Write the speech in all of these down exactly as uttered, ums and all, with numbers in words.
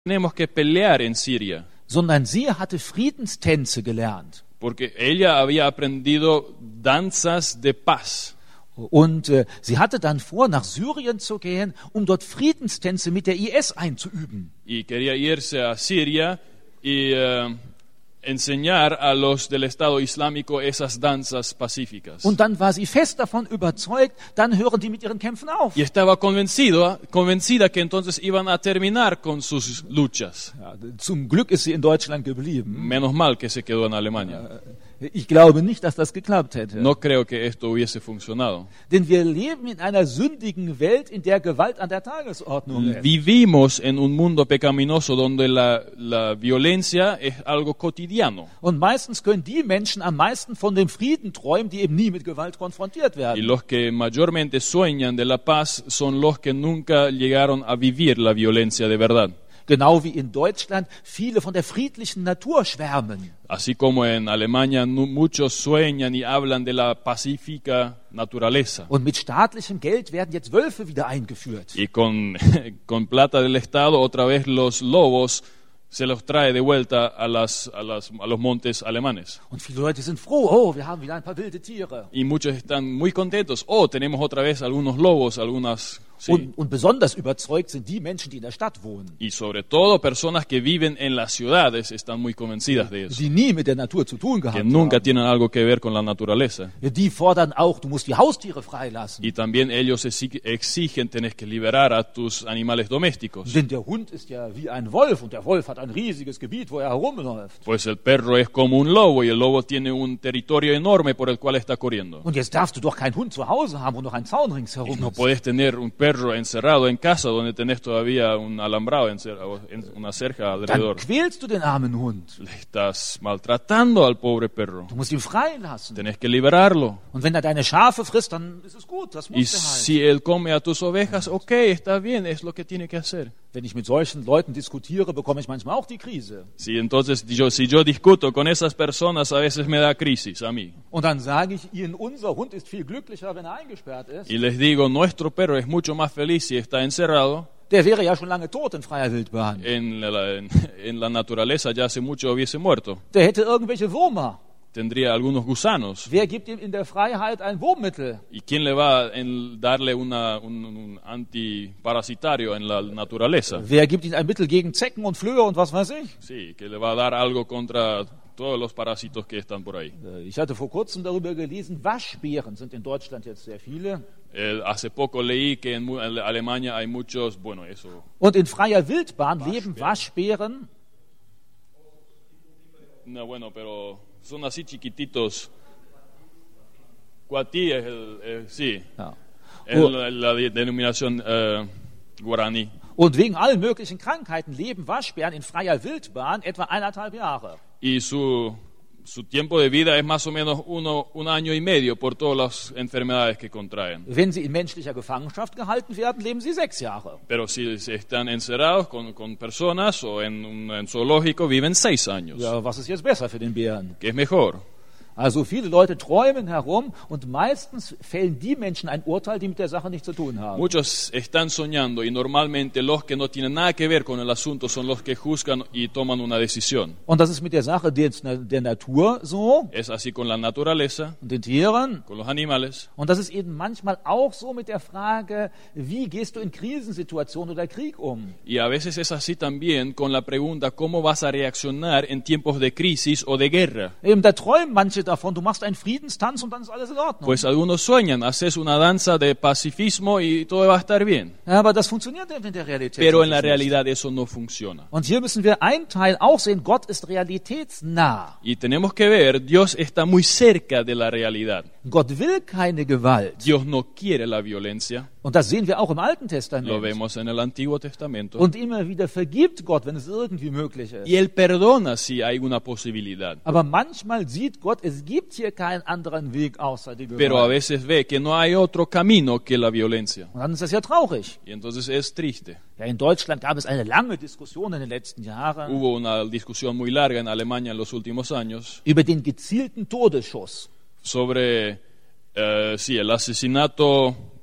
tenemos que pelear en Siria, sondern sie hatte Friedenstänze gelernt. porque ella había aprendido danzas de paz. Und äh, sie hatte dann vor, nach Syrien zu gehen, um dort Friedenstänze mit der I S einzuüben. Y quería irse a Siria y eh, enseñar a los del Estado Islámico esas danzas pacíficas. Und dann war sie fest davon überzeugt, dann hören die mit ihren Kämpfen auf. Y estaba convencido, convencida que entonces iban a terminar con sus luchas. Ja, zum Glück ist sie in Deutschland geblieben. Menos mal que se quedó en Alemania. Ich glaube nicht, dass das geklappt hätte. No creo que esto hubiese funcionado. Denn wir leben in einer sündigen Welt, in der Gewalt an der Tagesordnung ist. Vivimos en un mundo pecaminoso donde la, la violencia es algo cotidiano. Und meistens können die Menschen am meisten von dem Frieden träumen, die eben nie mit Gewalt konfrontiert Y werden. los que mayormente sueñan de la paz son los que nunca llegaron a vivir la violencia de verdad. Genau wie in Deutschland viele von der friedlichen Natur schwärmen. Así como en Alemania nu- muchos sueñan y hablan de la pacífica naturaleza. Und mit staatlichem Geld werden jetzt Wölfe wieder eingeführt. Y con, con plata del Estado otra vez los lobos se los trae de vuelta a, las, a, las, a los montes alemanes. Und viele Leute sind froh, oh, wir haben wieder ein paar wilde Tiere. Y muchos están muy contentos. Oh, tenemos otra vez algunos lobos, algunas... sí. Und, und besonders überzeugt sind die Menschen, die in der Stadt wohnen, Y sobre todo personas que viven en las ciudades están muy convencidas de eso. die nie mit der Natur zu tun Que gehabt nunca haben. tienen algo que ver con la naturaleza. Die fordern auch, du musst die Haustiere freilassen. Y también ellos exi- exigen, tenés que liberar a tus animales domésticos. Denn der Hund ist ja wie ein Wolf und der Wolf hat ein riesiges Gebiet, wo er herumläuft. Pues el perro es como un lobo y el lobo tiene un territorio enorme por el cual está corriendo. Und jetzt darfst du doch keinen Hund zu Hause haben, wo noch ein Zaun ringsherum No ist. puedes tener un perro encerrado en casa donde tenés todavía un alambrado, encer- o en- una cerca Dann alrededor. quälst du den armen Hund. Le estás maltratando al pobre perro. Du musst ihn freilassen. Tenés que liberarlo. Und wenn er deine Schafe frisst, dann ist es gut, das Y muss er halt. si él come a tus ovejas, ok, está bien, es lo que tiene que hacer. Wenn ich mit solchen Leuten diskutiere, bekomme ich manchmal auch die Krise. Si entonces yo, si yo discuto con esas personas, a veces me da crisis a mí. Und dann sage ich ihnen, unser Hund ist viel glücklicher, wenn er eingesperrt ist. Y les digo, nuestro perro es mucho más feliz si está encerrado. Der wäre ja schon lange tot in freier Wildbahn. En la, en, en la naturaleza ya hace mucho hubiese muerto. Der hätte irgendwelche Würmer. Tendría algunos gusanos. Wer gibt ihm in der Freiheit ein Wurmmittel? ¿Y quién le va a en- darle una, un, un antiparasitario en la naturaleza? Wer gibt ihm ein Mittel gegen Zecken und Flöhe und was weiß ich? Sí, que le va a dar algo contra todos los parásitos que están por ahí. Äh, Ich hatte vor kurzem darüber gelesen, Waschbären sind in Deutschland jetzt sehr viele. Eh, hace poco leí que en, mu- en Alemania hay muchos, bueno, eso, Und in freier Wildbahn leben Waschbären. no, bueno, pero son así chiquititos. Cuatí es el, eh, sí, Ja. es Oh. la, la de- denominación eh, guaraní. Und wegen allen möglichen Krankheiten leben Waschbären in freier Wildbahn etwa eineinhalb Jahre. Y su, su tiempo de vida es más o menos uno, un año y medio por todas las enfermedades que contraen. Wenn sie in menschlicher Gefangenschaft gehalten werden, leben sie sechs Jahre. Pero si se están encerrados con, con personas o en un en zoológico, viven seis años. Ja, was ist jetzt besser für den Bären? Que es mejor. Also viele Leute träumen herum und meistens fällen die Menschen ein Urteil, die mit der Sache nichts zu tun haben. Muchos están soñando y normalmente los que no tienen nada que ver con el asunto son los que juzgan y toman una decisión. Und das ist mit der Sache der, der Natur so Es así con la naturaleza, und den Tieren. con los animales. Und das ist eben manchmal auch so mit der Frage, wie gehst du in Krisensituationen oder Krieg um? Y a veces es así también con la pregunta cómo vas a reaccionar en tiempos de crisis o de guerra. Eben, da träumen manche davon, du machst einen Friedenstanz und dann ist alles in Ordnung. Pues algunos sueñan, haces una danza de pacifismo y todo va a estar bien. Ja, aber das funktioniert eben in der Realität. Pero en la nicht. realidad eso no funciona. Und hier müssen wir einen Teil auch sehen, Gott ist realitätsnah. Y tenemos que ver, Dios está muy cerca de la realidad. Gott will keine Gewalt. Dios no quiere la violencia. Und das sehen wir auch im Alten Lo Testament. vemos en el Antiguo Testamento. Und immer wieder vergibt Gott, wenn es irgendwie möglich ist. Y Él perdona si hay una posibilidad. Aber manchmal sieht Gott, es gibt hier keinen anderen Weg außer die Pero a Gewalt. veces ve que no hay otro camino que la violencia. Und dann ist das ja traurig. Y entonces es triste. Ja, in Deutschland gab es eine lange Diskussion in den letzten Jahren Hubo una discusión muy larga en Alemania en los últimos años über den gezielten Todesschuss. sobre eh, sí, el asesinato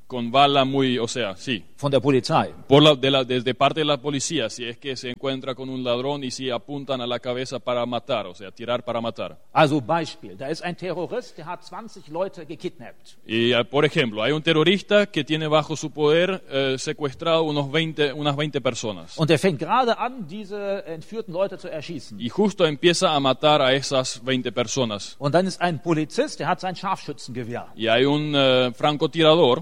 con bala muy, o sea, sí, von der Polizei. por la, de, la, de, de parte de la policía, si es que se encuentra con un ladrón y si apuntan a la cabeza para matar, o sea, tirar para matar. Also Beispiel, da ist ein Terrorist, der hat zwanzig Leute gekidnappt. Y, eh, por ejemplo, hay un terrorista que tiene bajo su poder eh, secuestrado unos veinte, unas veinte personas. Und er fängt gerade an, diese entführten Leute zu erschießen. Y justo empieza a matar a esas veinte personas. Und dann ist ein Polizist, der hat sein Scharfschützengewehr. Y hay un eh, francotirador.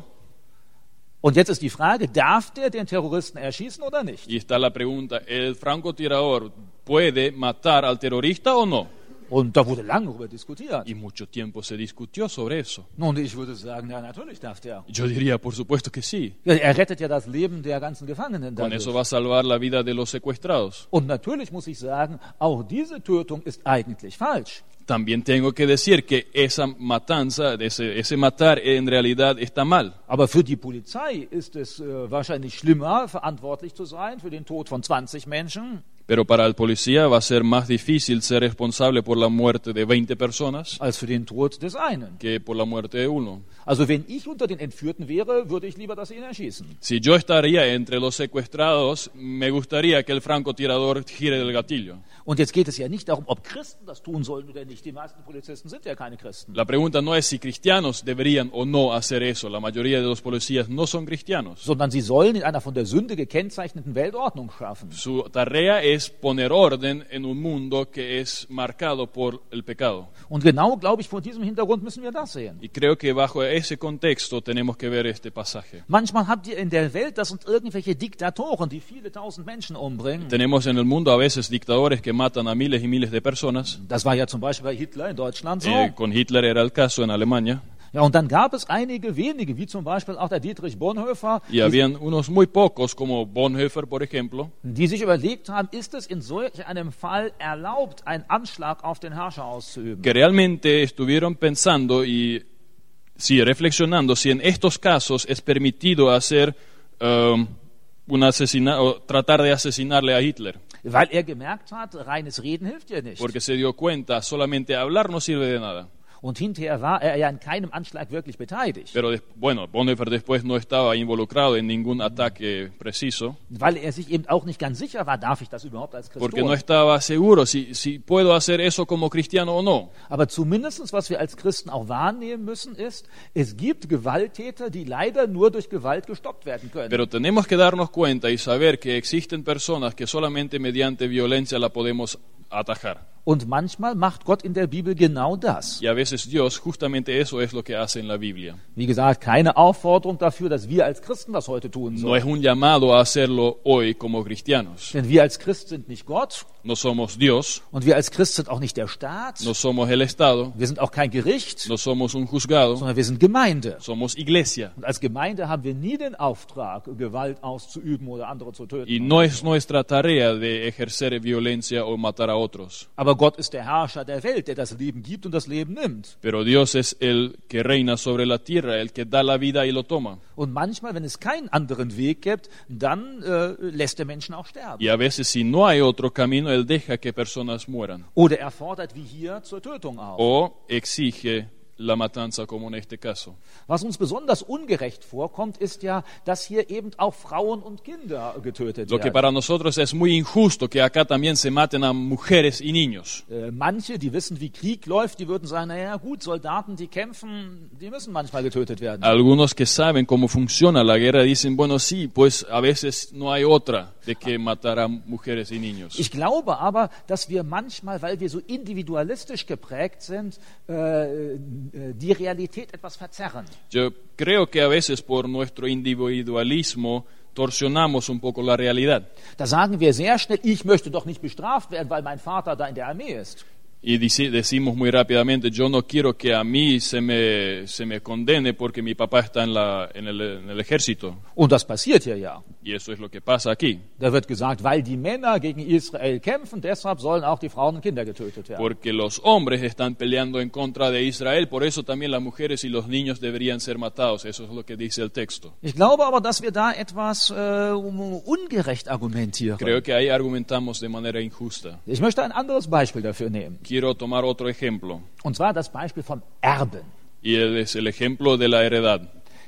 Und jetzt ist die Frage, darf der den Terroristen erschießen oder nicht? Y está la pregunta, ¿el francotirador puede matar al terrorista o no? Und da wurde lange darüber diskutiert. Y mucho tiempo se discutió sobre eso. Nun, ich würde sagen, ja, natürlich darf der. Yo diría, por supuesto que sí. Ja, er rettet ja das Leben der ganzen Gefangenen Con dadurch. eso va a salvar la vida de los secuestrados. Und natürlich muss ich sagen, auch diese Tötung ist eigentlich falsch. También tengo que decir que esa matanza, ese, ese matar en realidad está mal. Aber für die Polizei ist es äh, wahrscheinlich schlimmer, verantwortlich zu sein für den Tod von zwanzig Menschen, Pero para el policía va a ser más difícil ser responsable por la muerte de veinte personas als für den Tod des einen. que por la muerte de uno. Also wenn ich unter den Entführten wäre, würde ich lieber, dass sie ihn erschießen. Si yo estaría entre los secuestrados, me gustaría que el francotirador gire del gatillo. Und jetzt geht es ja nicht darum, ob Christen das tun sollen oder nicht. Die meisten Polizisten sind ja keine Christen. La pregunta no es si cristianos deberían o no hacer eso. La mayoría de los policías no son cristianos. Sondern sie sollen in einer von der Sünde gekennzeichneten Weltordnung schaffen. Su tarea es poner orden en un mundo que es marcado por el pecado. Und genau, glaube ich, vor diesem Hintergrund müssen wir das sehen. Y creo que bajo ese contexto tenemos que ver este pasaje. Manchmal habt ihr in der Welt, das sind irgendwelche Diktatoren, die viele tausend Menschen umbringen. Tenemos en el mundo a veces dictadores que matan a miles y miles de personas. Das war ja zum Beispiel bei Hitler in Deutschland so. Eh, con Hitler era el caso en Alemania. Ja, und dann gab es einige wenige, wie zum Beispiel auch der Dietrich Bonhoeffer, Y habían unos muy pocos, como Bonhoeffer, por ejemplo, die sich überlegt haben, ist es in solch einem Fall erlaubt, einen Anschlag auf den Herrscher auszuüben? que realmente estuvieron pensando y sí, reflexionando si en estos casos es permitido hacer um, un asesina o tratar de asesinarle a Hitler. Weil er gemerkt hat, reines Reden hilft ja nicht. Porque se dio cuenta, solamente hablar no sirve de nada. Und hinterher war er ja in keinem Anschlag wirklich beteiligt. Pero, des- bueno, Bonhoeffer después no estaba involucrado en ningún ataque preciso, Weil er sich eben auch nicht ganz sicher war, darf ich das überhaupt als Christ porque no tun? estaba seguro si, si puedo hacer eso como cristiano o no. Aber zumindest, was wir als Christen auch wahrnehmen müssen, ist, es gibt Gewalttäter, die leider nur durch Gewalt gestoppt werden können. Pero tenemos que darnos cuenta y saber que existen personas que solamente mediante violencia la podemos atajar. Und manchmal macht Gott in der Bibel genau das. Y a veces Dios, justamente eso es lo que hace en la Biblia. Wie gesagt, keine Aufforderung dafür, dass wir als Christen das heute tun No es sollen. un llamado a hacerlo hoy como cristianos. Denn wir als Christ sind nicht Gott No somos Dios, und wir als Christ sind auch nicht der Staat. no somos el Estado, Wir sind auch kein Gericht, no somos un juzgado, sondern wir sind Gemeinde. somos iglesia. Und als Gemeinde haben wir nie den Auftrag, Gewalt auszuüben oder andere zu töten. Y no es nuestra tarea de ejercer violencia o matar a otros. Aber Gott ist der Herrscher der Welt, der das Leben gibt und das Leben nimmt. Pero Dios es el que reina sobre la tierra, el que da la vida y lo toma. Und manchmal, wenn es keinen anderen Weg gibt, dann äh, lässt der Menschen auch sterben. Y a veces si no hay otro camino, Él deja que personas mueran. Oder er fordert wie hier zur Tötung auf. O exige la matanza, como en este caso. Was uns besonders ungerecht vorkommt, ist ja, dass hier eben auch Frauen und Kinder getötet Lo que werden. para nosotros es muy injusto que acá también se maten a mujeres y niños. Äh, manche, die wissen, wie Krieg läuft, die würden sagen, naja gut, Soldaten, die kämpfen, die müssen manchmal getötet werden. Algunos que saben cómo funciona la guerra dicen, bueno, sí, pues a veces no hay otra de que matar a mujeres y niños. Ich glaube aber, dass wir manchmal, weil wir so individualistisch geprägt sind, äh, die Realität etwas verzerren. Yo creo que a veces por nuestro individualismo torsionamos un poco la realidad. Da sagen wir sehr schnell, ich möchte doch nicht bestraft werden, weil mein Vater da in der Armee ist. Y dice- decimos muy rápidamente, yo no quiero que a mí se me, se me condene porque mi papá está en, la, en, el, en el ejército. Und das passiert hier ja. Y eso es lo que pasa aquí. Da wird gesagt, weil die Männer gegen Israel kämpfen, deshalb sollen auch die Frauen und Kinder getötet werden. Porque los hombres están peleando en contra de Israel, por eso también las mujeres y los niños deberían ser matados. Eso es lo que dice el texto. Ich glaube aber, dass wir da etwas äh, ungerecht argumentieren. Creo que ahí argumentamos de manera injusta. Ich möchte ein anderes Beispiel dafür nehmen. Quiero tomar otro ejemplo, Und zwar das Beispiel vom Erben. y es el ejemplo de la heredad.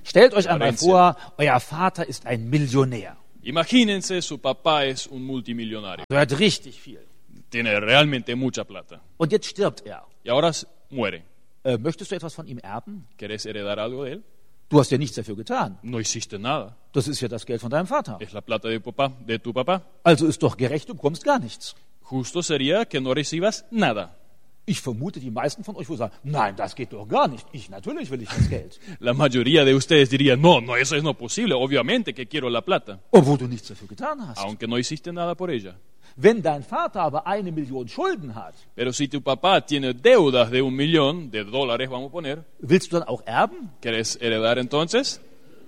Stellt euch einmal Herencia. vor, euer Vater ist ein Millionär. Imagínense, su papá es un multimillonario, Er hat richtig viel. tiene realmente mucha plata Und jetzt stirbt er. y ahora s- muere. Äh, möchtest du etwas von ihm erben? ¿Querés heredar algo de él? Du hast ja nichts dafür getan. No hiciste nada. Das ist ja das Geld von deinem Vater. Es la plata de, papá, de tu papá. Also ist doch gerecht, du bekommst gar nichts. Justo sería que no recibas nada. Ich vermute, die meisten von euch wohl sagen, nein, das geht doch gar nicht. Ich, natürlich will ich das Geld. La mayoría de ustedes dirían, no, no, eso es no posible. Obviamente que quiero la plata, Obwohl du nichts dafür getan hast. aunque no hiciste nada por ella. Wenn dein Vater aber eine Million Schulden hat, Pero si tu papá tiene deudas de un millón de dólares, vamos a poner, willst du dann auch erben? ¿querés heredar entonces?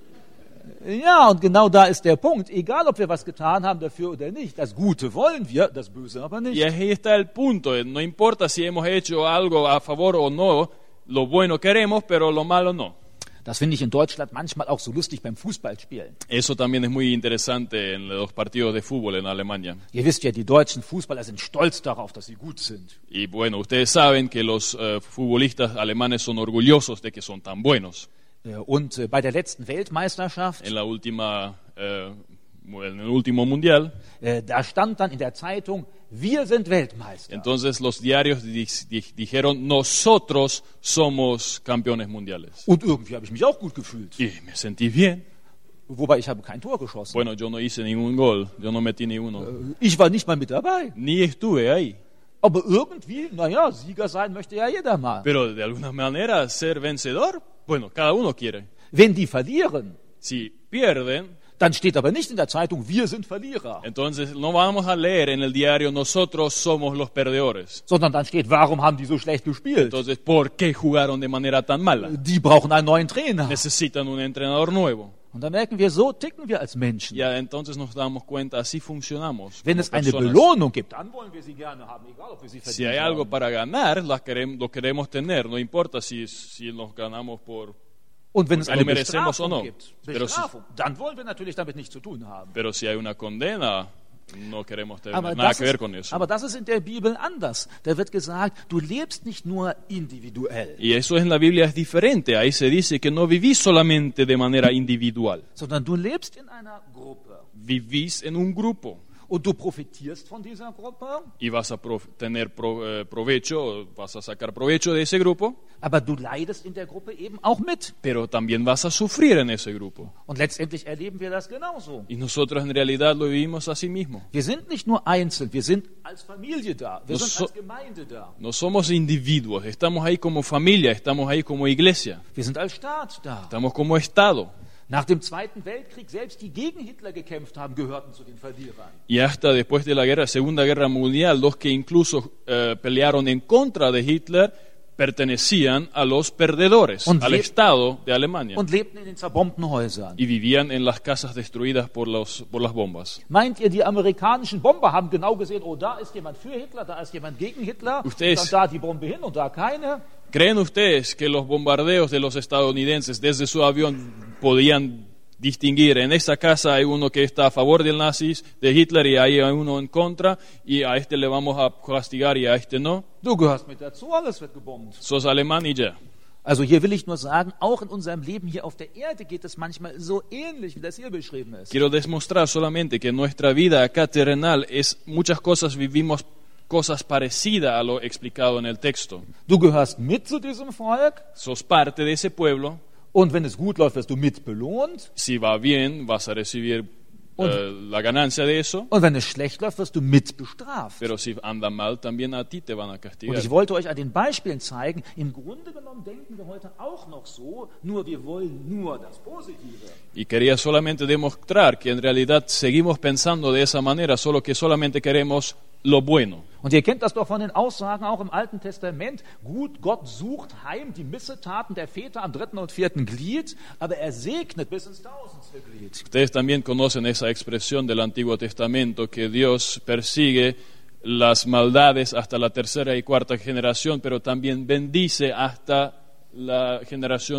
Ja, und genau da ist der Punkt. Egal, ob wir was getan haben dafür oder nicht. Das Gute wollen wir, das Böse aber Y nicht. ahí está el punto. No importa si hemos hecho algo a favor o no, lo bueno queremos, pero lo malo no. Das finde ich in Deutschland manchmal auch so lustig beim Fußballspielen. Eso también es muy interesante en los partidos de fútbol en Alemania. Ihr wisst ja, die deutschen Fußballer sind stolz darauf, dass sie gut sind. Y bueno, ustedes saben que los eh, futbolistas alemanes son orgullosos de que son tan buenos. Äh, Und äh, bei der letzten Weltmeisterschaft, En la última, eh, en el último mundial, äh, da stand dann in der Zeitung, wir sind Weltmeister. entonces los diarios di- di- dijeron, nosotros somos campeones mundiales. Und irgendwie habe ich mich auch gut gefühlt. Y me sentí bien. Wobei ich habe kein Tor geschossen. Bueno, yo no hice ningún gol, yo no metí ninguno. Ich war nicht mal mit dabei. Ni estuve ahí. Aber irgendwie, naja, Sieger sein möchte ja jeder mal. Pero de alguna manera ser vencedor, bueno, cada uno quiere. Wenn die verlieren, Si pierden, dann steht aber nicht in der Zeitung, wir sind Verlierer. entonces no vamos a leer en el diario, nosotros somos los perdedores. Sondern dann steht, warum haben die so schlecht gespielt? Entonces, ¿por qué jugaron de manera tan mala? Die brauchen einen neuen Trainer. Necesitan un entrenador nuevo. Und dann merken wir, so ticken wir als Menschen. Ya entonces nos damos cuenta, así funcionamos. Wenn como es eine personas. Belohnung gibt, dann wollen wir sie gerne haben, egal ob wir sie Si hay verdient algo haben. para ganar, las queremos, lo queremos tener. No importa si, si nos ganamos por... Und wenn es lo eine merecemos o Bestrafung no. gibt, Pero si- Bestrafung, dann wollen wir natürlich damit nichts zu tun haben. Pero si hay una condena, no queremos tener Aber nada das, que ver ist, con eso. aber das ist in der Bibel anders. Da wird gesagt, du lebst nicht nur individuell, Y eso en la Biblia es diferente. Ahí se dice que no vivís solamente de manera individual. sondern du lebst in einer Gruppe. Vivís en un grupo. Und du profitierst von dieser Gruppe, Y vas a pro- tener pro- eh, provecho, vas a sacar provecho de ese grupo, aber du leidest in der Gruppe eben auch mit. pero también vas a sufrir en ese grupo. Und letztendlich erleben wir das genauso. Y nosotros en realidad lo vivimos así mismo. Wir sind nicht nur einzeln, wir sind als Familie da, wir No sind so- als Gemeinde da, No somos individuos, estamos ahí como familia, estamos ahí como iglesia, wir sind als Staat da. estamos como Estado. Nach dem Zweiten Weltkrieg, selbst die gegen Hitler gekämpft haben, gehörten zu den Verlierern. Y hasta después de la guerra, Segunda Guerra Mundial, los que incluso eh, pelearon en contra de Hitler pertenecían a los perdedores, Und al le- Estado de Alemania. Und lebten in den zerbombten Häusern. Y vivían en las casas destruidas por, los, por las bombas. Meint ihr, die amerikanischen Bomber haben genau gesehen, oh, da ist jemand für Hitler, da ist jemand gegen Hitler, Ustedes- und dann da die Bombe hin und da keine? ¿Creen ustedes que los bombardeos de los estadounidenses desde su avión podían distinguir? En esta casa hay uno que está a favor del nazis, de Hitler, y ahí hay uno en contra, y a este le vamos a castigar y a este no. Du gehörst mit dazu, alles wird gebombt. Sos alemán y ya. Also hier will ich nur sagen, auch in unserem Leben hier auf der Erde geht es manchmal so ähnlich, wie das hier beschrieben ist. Quiero demostrar solamente que en nuestra vida acá terrenal es muchas cosas, vivimos cosas parecidas a lo explicado en el texto. Du gehörst mit zu diesem Volk, Sos parte de ese pueblo. und wenn es gut läuft, wirst du mit belohnt, Si va bien, vas a recibir Und- eh, la ganancia de eso. und wenn es schlecht läuft, wirst du mit bestraft. Pero si anda mal, también a ti te van a Und castigar. ich wollte euch an den Beispielen zeigen, im Grunde genommen denken wir heute auch noch so, nur wir wollen nur das Positive. Y quería solamente demostrar que en realidad seguimos pensando de esa manera, solo que solamente queremos lo bueno. Und ihr kennt das doch von den Aussagen auch im Alten Testament. Gut, Gott sucht heim die Missetaten der Väter am dritten und vierten Glied, aber er segnet bis ins tausendste Glied. Ustedes también conocen esa expresión del Antiguo Testamento, que Dios persigue las maldades hasta la tercera y cuarta generación, pero también bendice hasta la generación mil.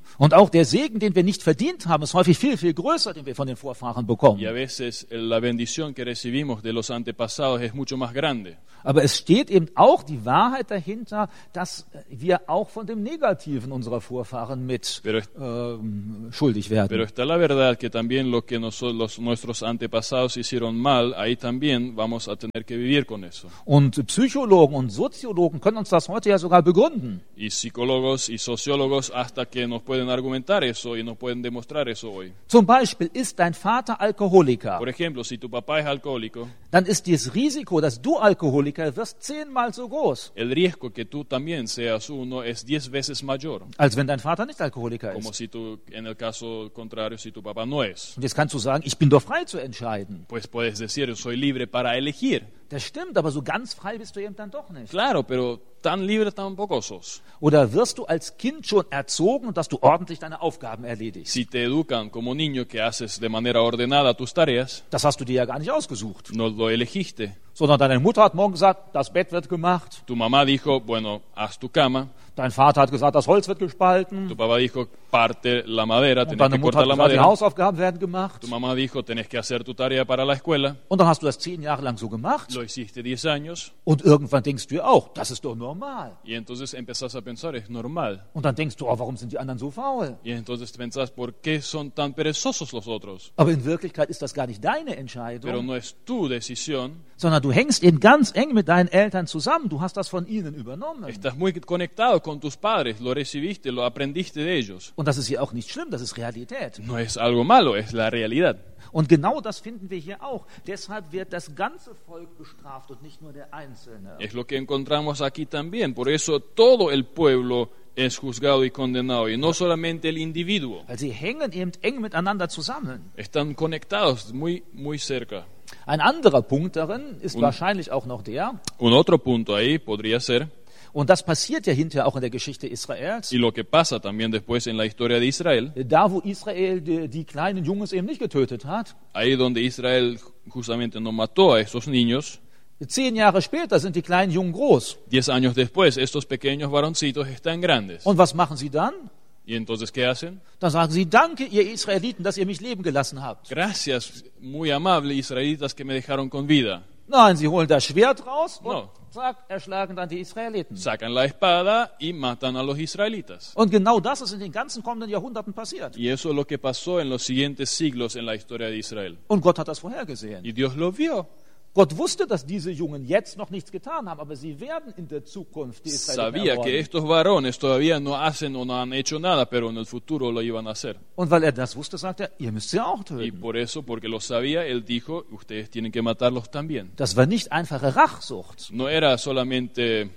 Und auch der Segen, den wir nicht verdient haben, ist häufig viel, viel größer, den wir von den Vorfahren bekommen. Y a veces eh, la bendición que recibimos de los antepasados es mucho más grande. Aber es steht eben auch die Wahrheit dahinter, dass wir auch von dem Negativen unserer Vorfahren mit Pero, ähm, schuldig werden. pero está la verdad que también lo que nos- los, nuestros antepasados hicieron mal, ahí también vamos a tener que vivir con eso. Und Psychologen und Soziologen können uns das heute ja sogar begründen. Y psicólogos y sociólogos hasta que nos pueden argumentar eso y nos pueden demostrar eso hoy. Zum Beispiel ist dein Vater Alkoholiker, Por ejemplo, si tu papá es alcohólico, dann ist das Risiko, dass du Alkoholiker wirst, zehnmal so groß, el riesgo que tú también seas uno es diez veces mayor. als wenn dein Vater nicht Alkoholiker Como ist. si tú, en el caso contrario, si tu papá no es. Und jetzt kannst du sagen, ich bin doch frei zu entscheiden. Pues puedes decir, soy libre para elegir. Das stimmt, aber so ganz frei bist du eben dann doch nicht. Claro, pero tan libre tampoco sos. Oder wirst du als Kind schon erzogen, dass du ordentlich deine Aufgaben erledigst? Si te educan como niño que haces de manera ordenada tus tareas, Das hast du dir ja gar nicht ausgesucht. no lo elegiste. Sondern deine Mutter hat morgen gesagt, das Bett wird gemacht. Tu mamá dijo, bueno, haz tu cama. Dein Vater hat gesagt, das Holz wird gespalten. Tu papá dijo, parte la madera, Und tenés deine que Mutter cortar hat la gesagt, die madera. Hausaufgaben werden gemacht. Tu mamá dijo, tenés que hacer tu tarea para la escuela. Und dann hast du das zehn Jahre lang so gemacht. Lo hiciste diez años. Und irgendwann denkst du dir auch, das ist doch normal. Y entonces empezás a pensar, es normal. Und dann denkst du, oh, warum sind die anderen so faul? Y entonces pensás, ¿por qué son tan perezosos los otros? Aber in Wirklichkeit ist das gar nicht deine Pero Entscheidung, no es tu decisión. sondern du hängst eben ganz eng mit deinen Eltern zusammen. Du hast das von ihnen übernommen. Estás muy conectado con tus padres, lo recibiste, lo aprendiste de ellos. Und das ist ja auch nicht schlimm, das ist Realität. No es algo malo, es la realidad. Und genau das finden wir hier auch. Deshalb wird das ganze Volk bestraft und nicht nur der Einzelne. Es lo que encontramos aquí también. Por eso todo el pueblo es juzgado y condenado, y no solamente el individuo. Weil sie hängen eben eng miteinander zusammen. Están conectados muy, muy cerca. Ein anderer Punkt darin ist Und- wahrscheinlich auch noch der, Un otro punto ahí podría ser, und das passiert ja hinterher auch in der Geschichte Israels, y lo que pasa también después en la historia de Israel, da wo Israel die, die kleinen Jungs eben nicht getötet hat. ahí donde Israel justamente no mató a esos niños, Zehn Jahre später sind die kleinen Jungen groß. diez años después estos pequeños varoncitos están grandes. Und was machen sie dann? ¿Y entonces qué hacen? Dann sagen sie, danke ihr Israeliten, dass ihr mich leben gelassen habt. Gracias, muy amable israelitas que me dejaron con vida. Nein, sie holen das Schwert raus und No. zack, erschlagen dann die Israeliten. Sacan la espada y matan a los israelitas. Und genau das ist in den ganzen kommenden Jahrhunderten passiert. Y eso es lo que pasó en los siguientes siglos en la historia de Israel. Und Gott hat das vorhergesehen. Y Dios lo vio. Gott wusste, dass diese Jungen jetzt noch nichts getan haben, aber sie werden in der Zukunft die Israeliten Sabía que ermorden. estos varones todavía no hacen o no han hecho nada, pero en el futuro lo iban a hacer. Und weil er das wusste, sagt er, ihr müsst sie auch Y töten. por eso, porque lo sabía, él dijo, ustedes tienen que matarlos también. Das war nicht einfache Rachsucht. No era solamente,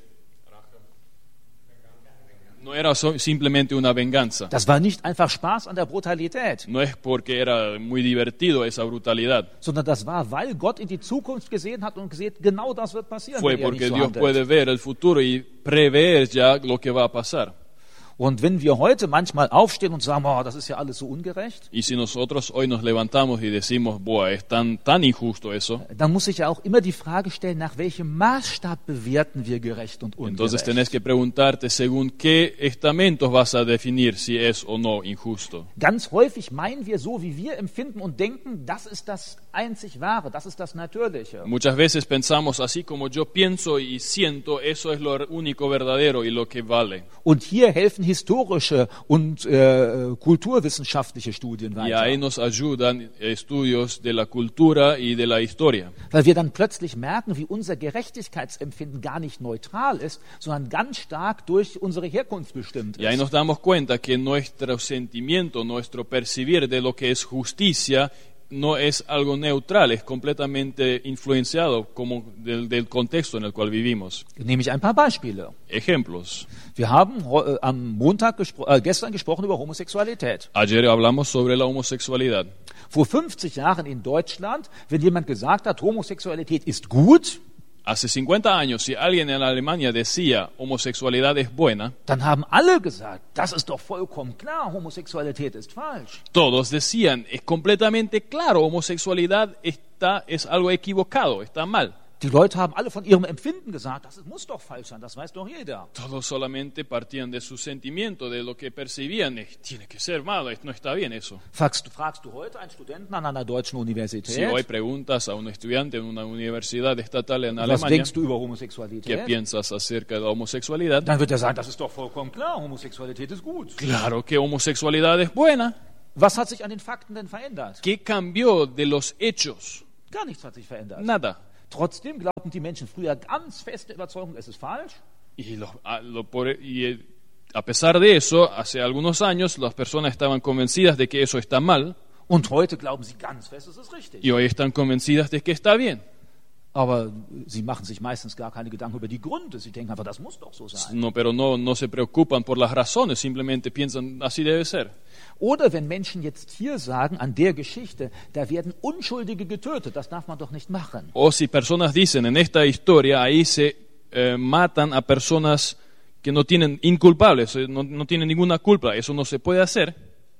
no era so- simplemente una venganza. Das war nicht einfach Spaß an der Brutalität, No es porque era muy divertido esa brutalidad. sondern das war, weil Gott in die Zukunft gesehen hat und gesehen, genau das wird passieren, Fue wenn ihr nicht porque so Dios handelt. puede ver el futuro y prever ya lo que va a pasar. Und wenn wir heute manchmal aufstehen und sagen, oh, das ist ja alles so ungerecht, Y si nosotros hoy nos levantamos y decimos, Buah, es tan, tan injusto eso, dann muss ich ja auch immer die Frage stellen, nach welchem Maßstab bewerten wir gerecht und entonces ungerecht? tenés que preguntarte según qué estamentos vas a definir si es o no injusto. Ganz häufig meinen wir so, wie wir empfinden und denken, das ist das einzig Wahre, das ist das Natürliche. Muchas veces pensamos así como yo pienso y siento, eso es lo único verdadero y lo que vale. Und hier helfen historische und äh, kulturwissenschaftliche Studien Y ahí weiter. nos ayudan estudios de la cultura y de la historia. Weil wir dann plötzlich merken, wie unser Gerechtigkeitsempfinden gar nicht neutral ist, sondern ganz stark durch unsere Herkunft bestimmt Y ahí ist. nos damos cuenta que nuestro sentimiento, nuestro percibir de lo que es justicia, no es algo neutral, es completamente influenciado como del, del contexto en el cual vivimos. Nehme ich ein paar Beispiele. Ejemplos. Wir haben äh, am Montag gespro äh, gestern gesprochen über Homosexualität. Ayer hablamos sobre la homosexualidad. Vor fünfzig Jahren in Deutschland, wenn jemand gesagt hat, Homosexualität ist gut, Hace cincuenta años, si alguien en Alemania decía homosexualidad es buena, dann haben alle gesagt, das ist doch vollkommen klar, Homosexualität ist falsch. todos decían, es completamente claro, homosexualidad está, es algo equivocado, está mal. Die Leute haben alle von ihrem Empfinden gesagt, das muss doch falsch sein, das weiß doch jeder. Todos solamente partían de su sentimiento, de lo que percibían. Eh, Tiene que ser malo, no está bien eso. Fragst, fragst du heute einen Studenten an einer deutschen Universität, Si hoy preguntas a un estudiante en una universidad estatal en was Alemania, denkst du über ¿qué Homosexualität? piensas acerca de la homosexualidad? Dann wird er sagen, das ist doch vollkommen klar, Homosexualität ist gut. Claro que homosexualidad es buena. Was hat sich an den Fakten denn verändert? ¿Qué cambió de los hechos? Gar nichts hat sich verändert. Nada. Trotzdem glaubten die Menschen früher ganz feste Überzeugung, es ist falsch. Y, lo- a, lo por- y, eh, a pesar de eso, hace algunos años las personas estaban convencidas de que eso está mal Und heute glauben sie ganz fest, es ist richtig. y hoy están convencidas de que está bien. Aber sie machen sich meistens gar keine Gedanken über die Gründe. Sie denken einfach, das muss doch so sein. No, pero no, no se preocupan por las razones, simplemente piensan así debe ser. Oder wenn Menschen jetzt hier sagen, an der Geschichte, da werden Unschuldige getötet, das darf man doch nicht machen. O si personas dicen en esta historia, ahí se eh, matan a personas que no tienen inculpables, eh, no, no tienen ninguna culpa, eso no se puede hacer.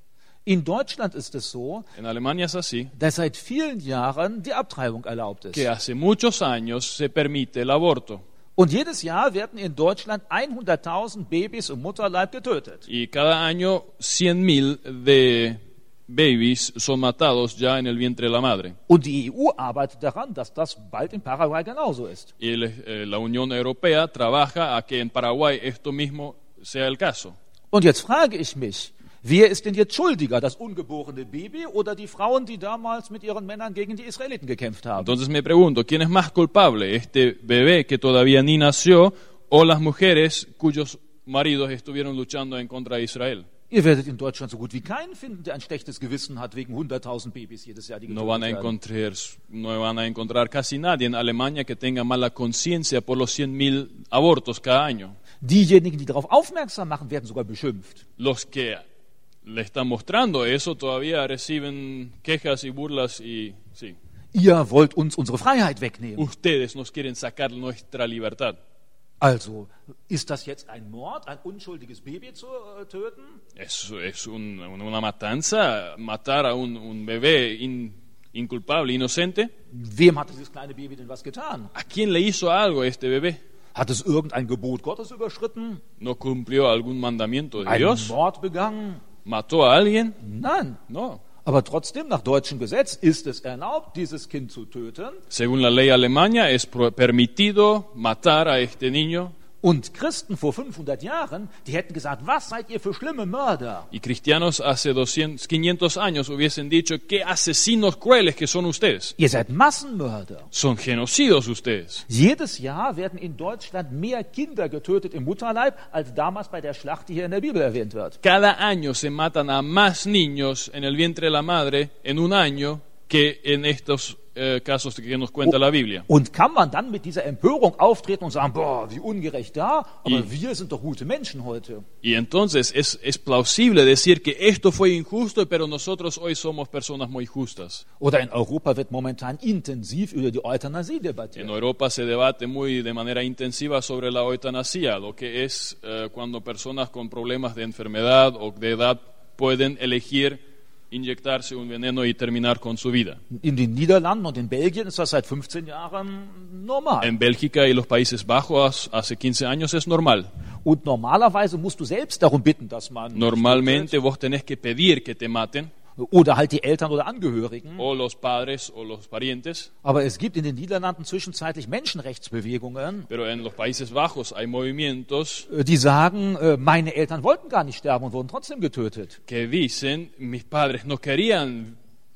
In Deutschland ist es so, En Alemania es así, dass seit vielen Jahren die Abtreibung erlaubt ist. que hace muchos años se permite el aborto. Und jedes Jahr werden in Deutschland hunderttausend Babys im Mutterleib getötet. Y cada año cien mil de babies son matados ya en el vientre de la madre. Und die E U arbeitet daran, dass das bald in Paraguay genauso ist. Y el, eh, la Unión Europea trabaja a que en Paraguay esto mismo sea el caso. Und jetzt frage ich mich, wer ist denn jetzt schuldiger, das ungeborene Baby oder die Frauen, die damals mit ihren Männern gegen die Israeliten gekämpft haben? Entonces me pregunto, ¿quién es más culpable? ¿Este bebé que todavía ni nació o las mujeres cuyos maridos estuvieron luchando en contra de Israel? Ihr werdet in Deutschland so gut wie keinen finden, der ein schlechtes Gewissen hat wegen hunderttausend Babys jedes Jahr, die No getötet van, a werden. encontrar, no van a encontrar casi nadie en Alemania que tenga mala conciencia por los cien mil abortos cada año. Diejenigen, die darauf aufmerksam machen, werden sogar beschimpft. Los que le están mostrando eso todavía reciben quejas y burlas y sí, Ihr wollt uns unsere Freiheit wegnehmen. ustedes nos quieren sacar nuestra libertad. Also, ist das jetzt ein Mord, ein unschuldiges Baby zu äh, töten? Es, es un- una matanza, matar a un, un bebé in- inculpable, inocente. Wem hat dieses kleine Baby denn was getan? ¿A quién le hizo algo este bebé? Hat es irgendein Gebot Gottes überschritten? ¿No cumplió algún mandamiento de Einen Dios? Mord begangen? ¿Mató a alguien? Nein. No. Aber trotzdem, nach deutschem Gesetz ist es erlaubt, dieses Kind zu töten. Según la ley alemana es pro- permitido matar a este niño. Und Christen vor fünfhundert Jahren, die hätten gesagt, was seid ihr für schlimme Mörder? Y cristianos hace doscientos, quinientos años hubiesen dicho, qué asesinos crueles que son ustedes. Ihr seid Massenmörder. Son genocidos ustedes. Jedes Jahr werden in Deutschland mehr Kinder getötet im Mutterleib, als damals bei der Schlacht, die hier in der Bibel erwähnt wird. Cada año se matan a más niños en el vientre de la madre en un año que en estos eh, casos que nos cuenta la Biblia. Und kann man dann mit dieser Empörung auftreten und sagen, boah, wie ungerecht da, aber I- wir sind doch gute Menschen heute. Y entonces es, es plausible decir que esto fue injusto, pero nosotros hoy somos personas muy justas. Oder in Europa wird momentan intensiv über die Euthanasie En debattiert. Europa se debate muy de manera intensiva sobre la eutanasia, lo que es eh, cuando personas con problemas de enfermedad o de edad pueden elegir inyectarse un veneno y terminar con su vida. In den Niederlanden und in Belgien ist das seit fünfzehn Jahren normal. En Bélgica y los Países Bajos hace quince años es normal. Und normalerweise musst du selbst darum bitten, dass man dich Normalmente vos tenés que pedir que te maten, tötet. Oder halt die Eltern oder Angehörigen. o los padres o los parientes, Aber es gibt in den Niederlanden zwischenzeitlich Menschenrechtsbewegungen, pero en los Países Bajos hay movimientos äh, die sagen, äh, meine Eltern wollten gar nicht sterben und wurden trotzdem getötet. que dicen, mis padres no querían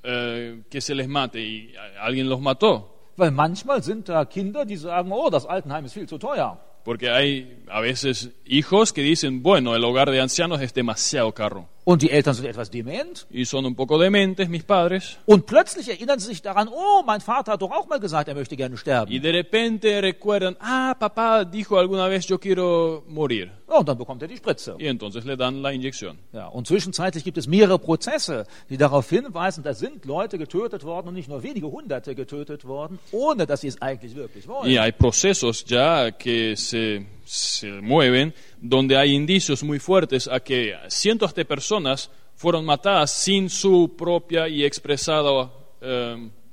eh, que se les mate y a- alguien los mató. Weil manchmal sind da Kinder, die sagen, oh, das Altenheim ist viel zu teuer. Porque hay a veces hijos que dicen, bueno, el hogar de ancianos es demasiado caro. Und die Eltern sind etwas dement. Y son un poco dementes mis padres. Und plötzlich erinnern sie sich daran, oh, mein Vater hat doch auch mal gesagt, er möchte gerne Y sterben. de repente recuerdan, ah, papá dijo alguna vez yo quiero morir. Ja, und dann bekommt er die Spritze. Y entonces le dan la inyección. Ja, und zwischenzeitlich gibt es mehrere Prozesse, die darauf hinweisen, da sind Leute getötet worden und nicht nur wenige Hunderte getötet worden, ohne dass sie es eigentlich wirklich wollen. Y hay procesos ya que se, se mueven donde hay indicios muy fuertes a que cientos de personas fueron matadas sin su propia y expresada eh,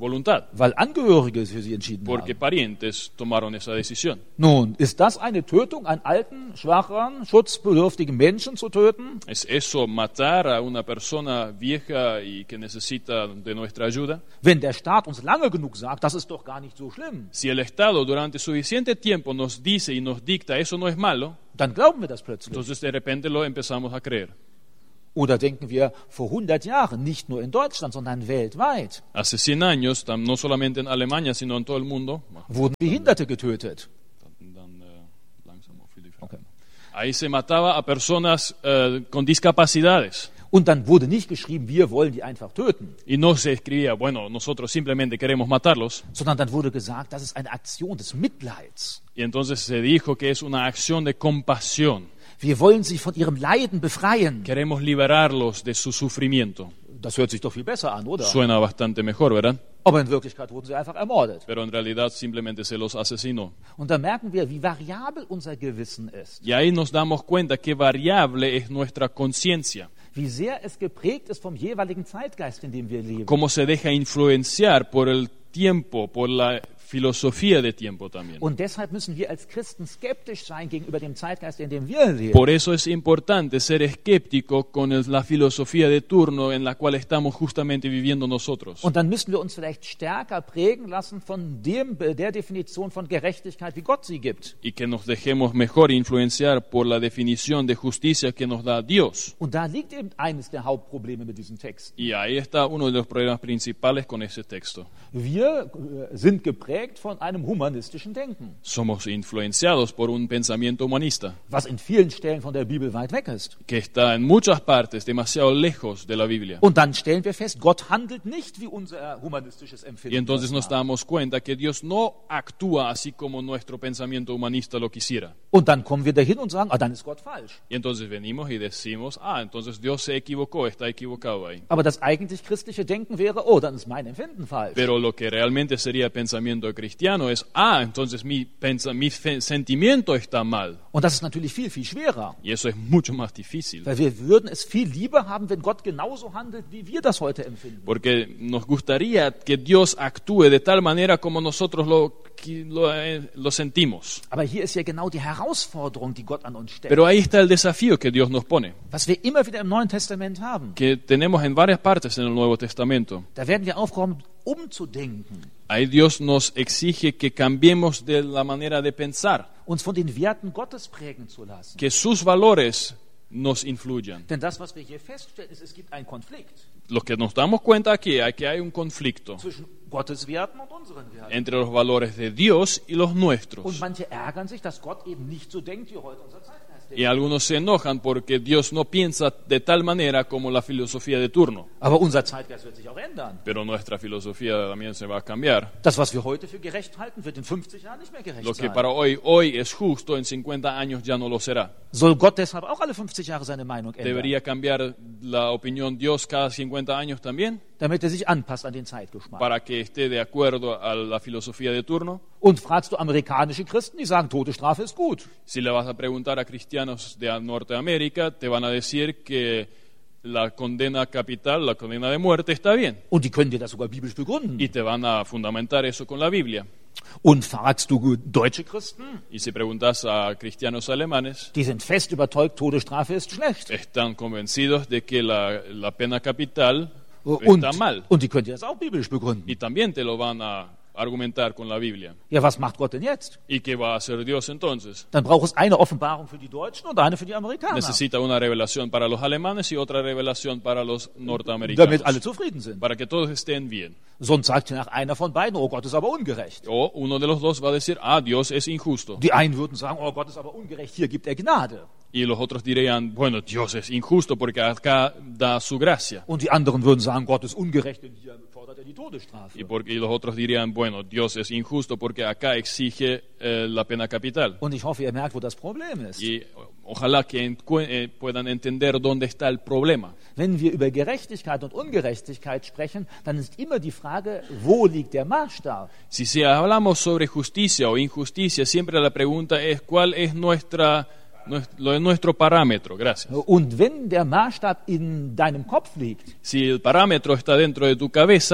voluntad, weil Angehörige für sie entschieden porque haben. parientes tomaron esa decisión. Nun, ist das eine Tötung, einen alten, schwachen, schutzbedürftigen Menschen zu töten? ¿Es eso matar a una persona vieja y que necesita de nuestra ayuda? Wenn der Staat uns lange genug sagt, das ist doch gar nicht so schlimm, Si el Estado durante suficiente tiempo nos dice y nos dicta eso no es malo, dann glauben wir das plötzlich. entonces de repente lo empezamos a creer. Oder denken wir vor hundert Jahren, nicht nur in Deutschland, sondern weltweit, Hace cien años, tam- no solamente en Alemania, sino en todo el mundo, wurden Behinderte getötet. dan, eh, langsam auf die- Okay. ahí se mataba a personas eh, con discapacidades. Und dann wurde nicht geschrieben, wir wollen die einfach töten, Y no se escribía, bueno, nosotros simplemente queremos matarlos. sondern dann wurde gesagt, das ist eine Aktion des Mitleids. Y entonces se dijo que es una acción de compasión. Wir wollen sie von ihrem Leiden befreien. Queremos liberarlos de su sufrimiento. Das hört sich doch viel besser an, oder? Suena bastante mejor, ¿verdad? Aber in Wirklichkeit wurden sie einfach ermordet. Pero en realidad simplemente se los asesinó. Und da merken wir, wie variabel unser Gewissen ist. Y ahí nos damos cuenta qué variable es nuestra conciencia, Wie sehr es geprägt ist vom jeweiligen Zeitgeist, in dem wir leben. cómo se deja influenciar por el tiempo, por la filosofía de tiempo también. Und deshalb müssen wir als Christen skeptisch sein gegenüber dem Zeitgeist, in dem wir leben. Por eso es importante ser escéptico con el- la filosofía de turno en la cual estamos justamente viviendo nosotros. Und dann müssen wir uns vielleicht stärker prägen lassen von dem, der Definition von Gerechtigkeit, wie Gott sie gibt. Y que nos dejemos mejor influenciar por la definición de justicia que nos da Dios. Und da liegt eben eines der Hauptprobleme mit diesem Text. Y ahí está uno de los problemas principales con ese texto. Wir äh, sind geprägt von einem humanistischen Denken, Somos influenciados por un pensamiento humanista was in vielen Stellen von der Bibel weit weg ist. que está en muchas partes demasiado lejos de la Biblia. Und dann stellen wir fest, Gott handelt nicht wie unser humanistisches Y Empfinden. entonces das nos macht. damos cuenta que Dios no actúa así como nuestro pensamiento humanista lo quisiera. Und dann kommen wir dahin und sagen, ah, dann ist Gott falsch. Y entonces venimos y decimos, ah, entonces Dios se equivocó, está equivocado ahí. Aber das eigentlich christliche Denken wäre, oh, dann ist mein Empfinden falsch. Pero lo que realmente sería pensamiento cristiano es, ah, entonces mi, pensa- mi fe- sentimiento está mal. Und das ist natürlich viel, viel schwerer. Y eso es mucho más difícil. Weil wir würden es viel lieber haben, wenn Gott genauso handelt, wie wir das heute empfinden. Porque nos gustaría que Dios actúe de tal manera como nosotros lo, qui- lo, eh, lo sentimos. Aber hier ist ja genau die Herausforderung, die Gott an uns stellt. Pero ahí está el desafío que Dios nos pone, Was wir immer wieder im Neuen Testament haben. que tenemos en varias partes en el Nuevo Testamento. Da werden wir aufgerufen, umzudenken, Ahí Dios nos exige que cambiemos de la manera de pensar, uns von den Werten Gottes prägen zu lassen. que sus valores nos influyan. Denn das, was wir hier feststellen, ist, es gibt einen Konflikt Lo que nos damos cuenta aquí es que hay un conflicto zwischen Gottes Werten und unseren Werten. entre los valores de Dios y los Und nuestros. manche ärgern sich, dass Gott eben nicht so denkt, wie heute unser Zeitgeist denkt. Y algunos se enojan porque Dios no piensa de tal manera como la filosofía de turno. Aber unser Zeitgeist wird sich auch ändern. Pero nuestra filosofía también se va a cambiar. Das, was wir heute für gerecht halten, wird in fünfzig Jahren nicht mehr gerecht Lo que sein. para hoy, hoy es justo, en cincuenta años ya no lo será. Soll Gott deshalb auch alle fünfzig Jahre seine Meinung ändern, ¿Debería cambiar la opinión Dios cada cincuenta años también? damit er sich anpasst an den Zeitgeschmack? Para que esté de acuerdo a la filosofía de turno. Und fragst du amerikanische Christen, die sagen, Todesstrafe ist gut. Si le vas a preguntar a cristianos de Norteamérica, te van a decir que la condena capital, la condena de muerte está bien. Und die können dir das sogar biblisch begründen. Y te van a fundamentar eso con la Biblia. Und fragst du deutsche Christen, Y si preguntas a cristianos alemanes, die sind fest überzeugt, Todesstrafe ist schlecht. están convencidos de que la, la pena capital Und, está mal. und die können dir das auch biblisch begründen. Y también te lo van a argumentar con la Biblia. Ja, was macht Gott denn jetzt? ¿Y qué va a hacer Dios entonces? Dann braucht es eine Offenbarung für die Deutschen und eine für die Amerikaner, Necesita una revelación para los alemanes y otra revelación para los damit alle norteamericanos, zufrieden sind. para que todos estén bien. Sonst sagt nach einer von beiden, oh, Gott ist aber ungerecht. O uno de los dos va a decir, ah, Dios es injusto. Die einen würden sagen, oh, Gott ist aber ungerecht, hier gibt er Gnade. Y los otros dirían, bueno, Dios es injusto porque acá da su gracia. Und die anderen würden sagen, Gott ist ungerecht, denn hier fordert er die Todesstrafe. Y, porque, y los otros dirían, bueno, Dios es injusto porque acá exige eh, la pena capital. Und ich hoffe, ihr merkt, wo das Problem ist. Y ojalá que encue- eh, puedan entender dónde está el problema. Wenn wir über Gerechtigkeit und Ungerechtigkeit sprechen, dann ist immer die Frage, wo liegt der Maßstab? Si, si hablamos sobre justicia o injusticia, siempre la pregunta es, ¿cuál es nuestra, nues- lo de nuestro parámetro? Gracias. Und wenn der Maßstab in deinem Kopf liegt Si el parámetro está dentro de tu cabeza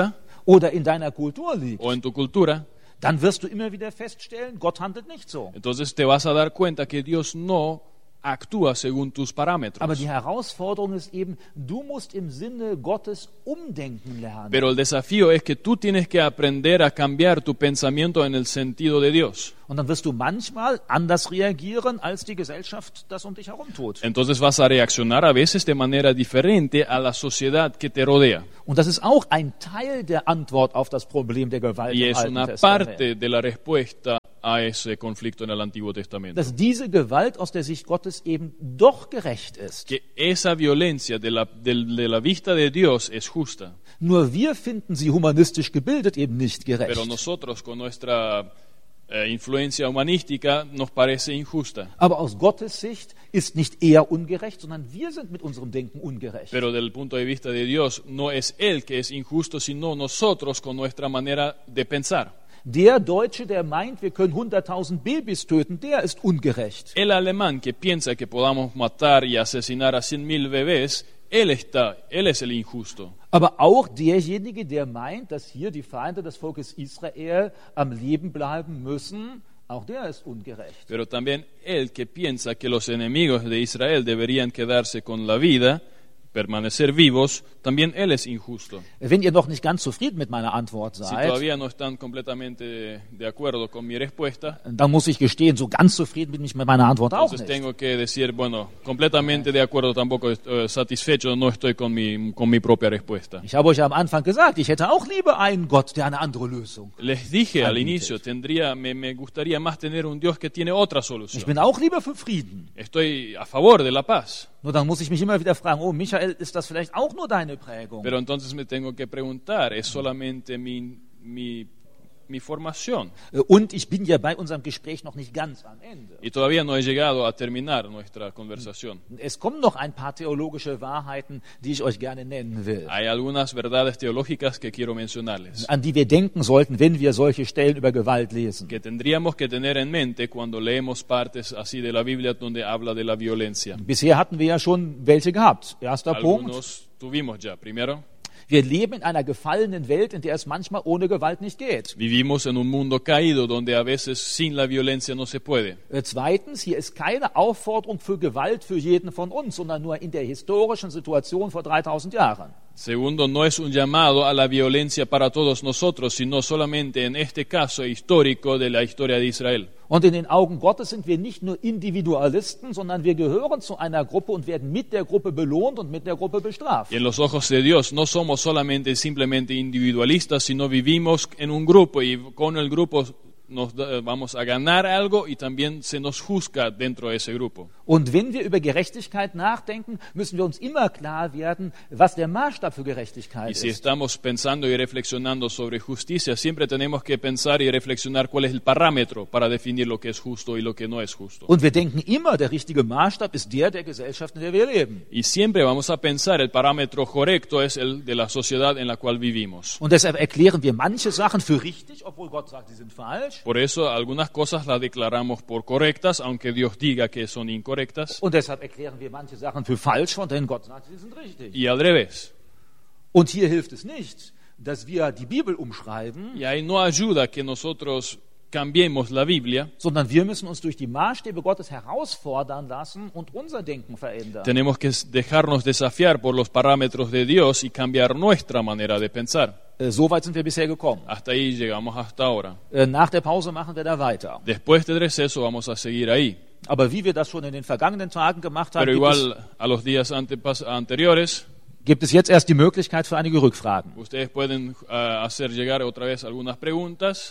oder in deiner Kultur liegt, o en tu cultura, dann wirst du immer wieder feststellen, Gott handelt nicht so. entonces te vas a dar cuenta que Dios no actúa según tus parámetros. Aber die Herausforderung ist eben, du musst im Sinne Gottes umdenken lernen. Pero el desafío es que tú tienes que aprender a cambiar tu pensamiento en el sentido de Dios. Und dann wirst du manchmal anders reagieren, als die Gesellschaft das um dich herum tut. Entonces vas a reaccionar a veces de manera diferente a la sociedad que te rodea. Und das ist auch ein Teil der Antwort auf das Problem der Gewalt Y im es Alten una Testament. parte de la respuesta a ese conflicto en el Antiguo Testamento. Dass diese Gewalt aus der Sicht Gottes eben doch gerecht ist. Que esa violencia de la, de, de la vista de Dios es justa. Nur wir finden sie humanistisch gebildet eben nicht Pero gerecht. nosotros con nuestra eh, influencia humanística nos parece injusta. Aber aus Gottes Sicht ist nicht er ungerecht, sondern wir sind mit unserem Denken ungerecht. Pero del punto de vista de Dios no es Él que es injusto, sino nosotros con nuestra manera de pensar. Der Deutsche, der meint, wir können hunderttausend Babys töten, der ist ungerecht. El alemán que piensa que podamos matar y asesinar a cien mil bebés, él está, él es el injusto. Aber auch derjenige, der meint, dass hier die Feinde des Volkes Israel am Leben bleiben müssen, auch der ist ungerecht. Pero también el que piensa que los enemigos de Israel deberían quedarse con la vida, permanecer vivos, también él es injusto. Wenn ihr noch nicht ganz zufrieden mit meiner Antwort Si seid, todavía no están completamente de, de acuerdo con mi respuesta, dann muss ich gestehen, so ganz zufrieden bin ich mit meiner Antwort auch entonces nicht. tengo que decir, bueno, completamente de acuerdo tampoco, eh, satisfecho no estoy con mi, con mi propia respuesta. Ich habe euch am Anfang gesagt, ich hätte auch lieber einen Gott, der eine andere Lösung. Les dije al Anbietet. inicio, tendría, me, me gustaría más tener un Dios que tiene otra Ich solución. bin auch lieber für Frieden. Estoy a favor de la paz, Nur dann muss ich mich immer wieder fragen, oh Michael, ist das vielleicht auch nur deine Prägung? pero entonces me tengo que preguntar, ¿es solamente mi, mi, mi formación? Und ich bin ja bei unserem Gespräch noch nicht ganz am Ende. Y todavía no he llegado a terminar nuestra conversación. Es kommen noch ein paar theologische Wahrheiten, die ich euch gerne nennen will, Hay algunas verdades teológicas que quiero mencionarles, an die wir denken sollten, wenn wir solche Stellen über Gewalt lesen. que tendríamos que tener en mente cuando leemos partes así de la Biblia donde habla de la violencia. Bisher hatten wir ja schon welche gehabt. Erster Punkt. Algunos tuvimos ya. Primero, Wir leben in einer gefallenen Welt, in der es manchmal ohne Gewalt nicht geht. vivimos en un mundo caído donde a veces sin la violencia no se puede. Äh, Zweitens, hier ist keine Aufforderung für Gewalt für jeden von uns, sondern nur in der historischen Situation vor dreitausend Jahren. Segundo, no es un llamado a la violencia para todos nosotros, sino solamente en este caso histórico de la historia de Israel. Und in den Augen Gottes sind wir nicht nur Individualisten, sondern wir gehören zu einer Gruppe und werden mit der Gruppe belohnt und mit der Gruppe bestraft. Y en los ojos de Dios no somos solamente simplemente individualistas, sino vivimos en un grupo y con el grupo nos da- vamos a ganar algo y también se nos juzga dentro de ese grupo. Und wenn wir über Gerechtigkeit nachdenken, müssen wir uns immer klar werden, was der Maßstab für Gerechtigkeit Y si ist. estamos pensando y reflexionando sobre justicia, siempre tenemos que pensar y reflexionar cuál es el parámetro para definir lo que es justo y lo que no es justo. Und wir denken immer, der richtige Maßstab ist der der Gesellschaft, in der wir leben. Y siempre vamos a pensar el parámetro correcto es el de la sociedad en la cual vivimos. Und deshalb erklären wir manche Sachen für richtig, obwohl Gott sagt, sie sind falsch. Por eso algunas cosas las declaramos por correctas, aunque Dios diga que son incorrectas. Und deshalb erklären wir manche Sachen für falsch, von denen Gott sagt, sie sind richtig. Y al revés. Und hier hilft es nicht, dass wir die Bibel umschreiben, Y ahí no ayuda que nosotros cambiemos la Biblia. sondern wir müssen uns durch die Maßstäbe Gottes herausfordern lassen und unser Denken verändern. Tenemos que dejarnos desafiar por los parámetros de Dios y cambiar nuestra manera de pensar. Äh, So weit sind wir bisher gekommen. Hasta ahí llegamos hasta ahora. Äh, Nach der Pause machen wir da weiter. Después del receso vamos a seguir ahí. Aber wie wir das schon in den vergangenen Tagen gemacht haben, Pero gibt es, igual a los días antepas- anteriores, gibt es jetzt erst die Möglichkeit für einige Rückfragen. ustedes pueden ah, hacer llegar otra vez algunas preguntas.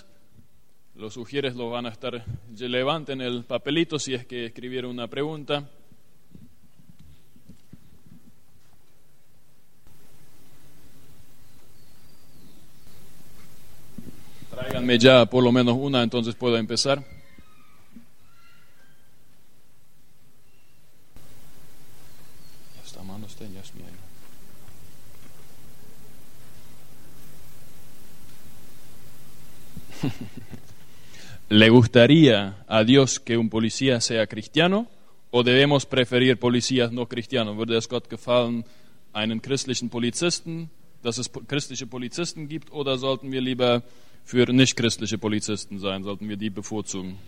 Los sugieres lo van a estar, levanten el papelito si es que escribieron una pregunta. Tráiganme ya por lo menos una, entonces puedo empezar. Ya está, mano usted, ya es mía. ¿Le gustaría a Dios que un policía sea cristiano o debemos preferir policías no cristianos? Würde es Gott gefallen, einen christlichen Polizisten, dass es po- christliche Polizisten gibt, oder sollten wir lieber für nicht-christliche Polizisten sein? Sollten wir die bevorzugen?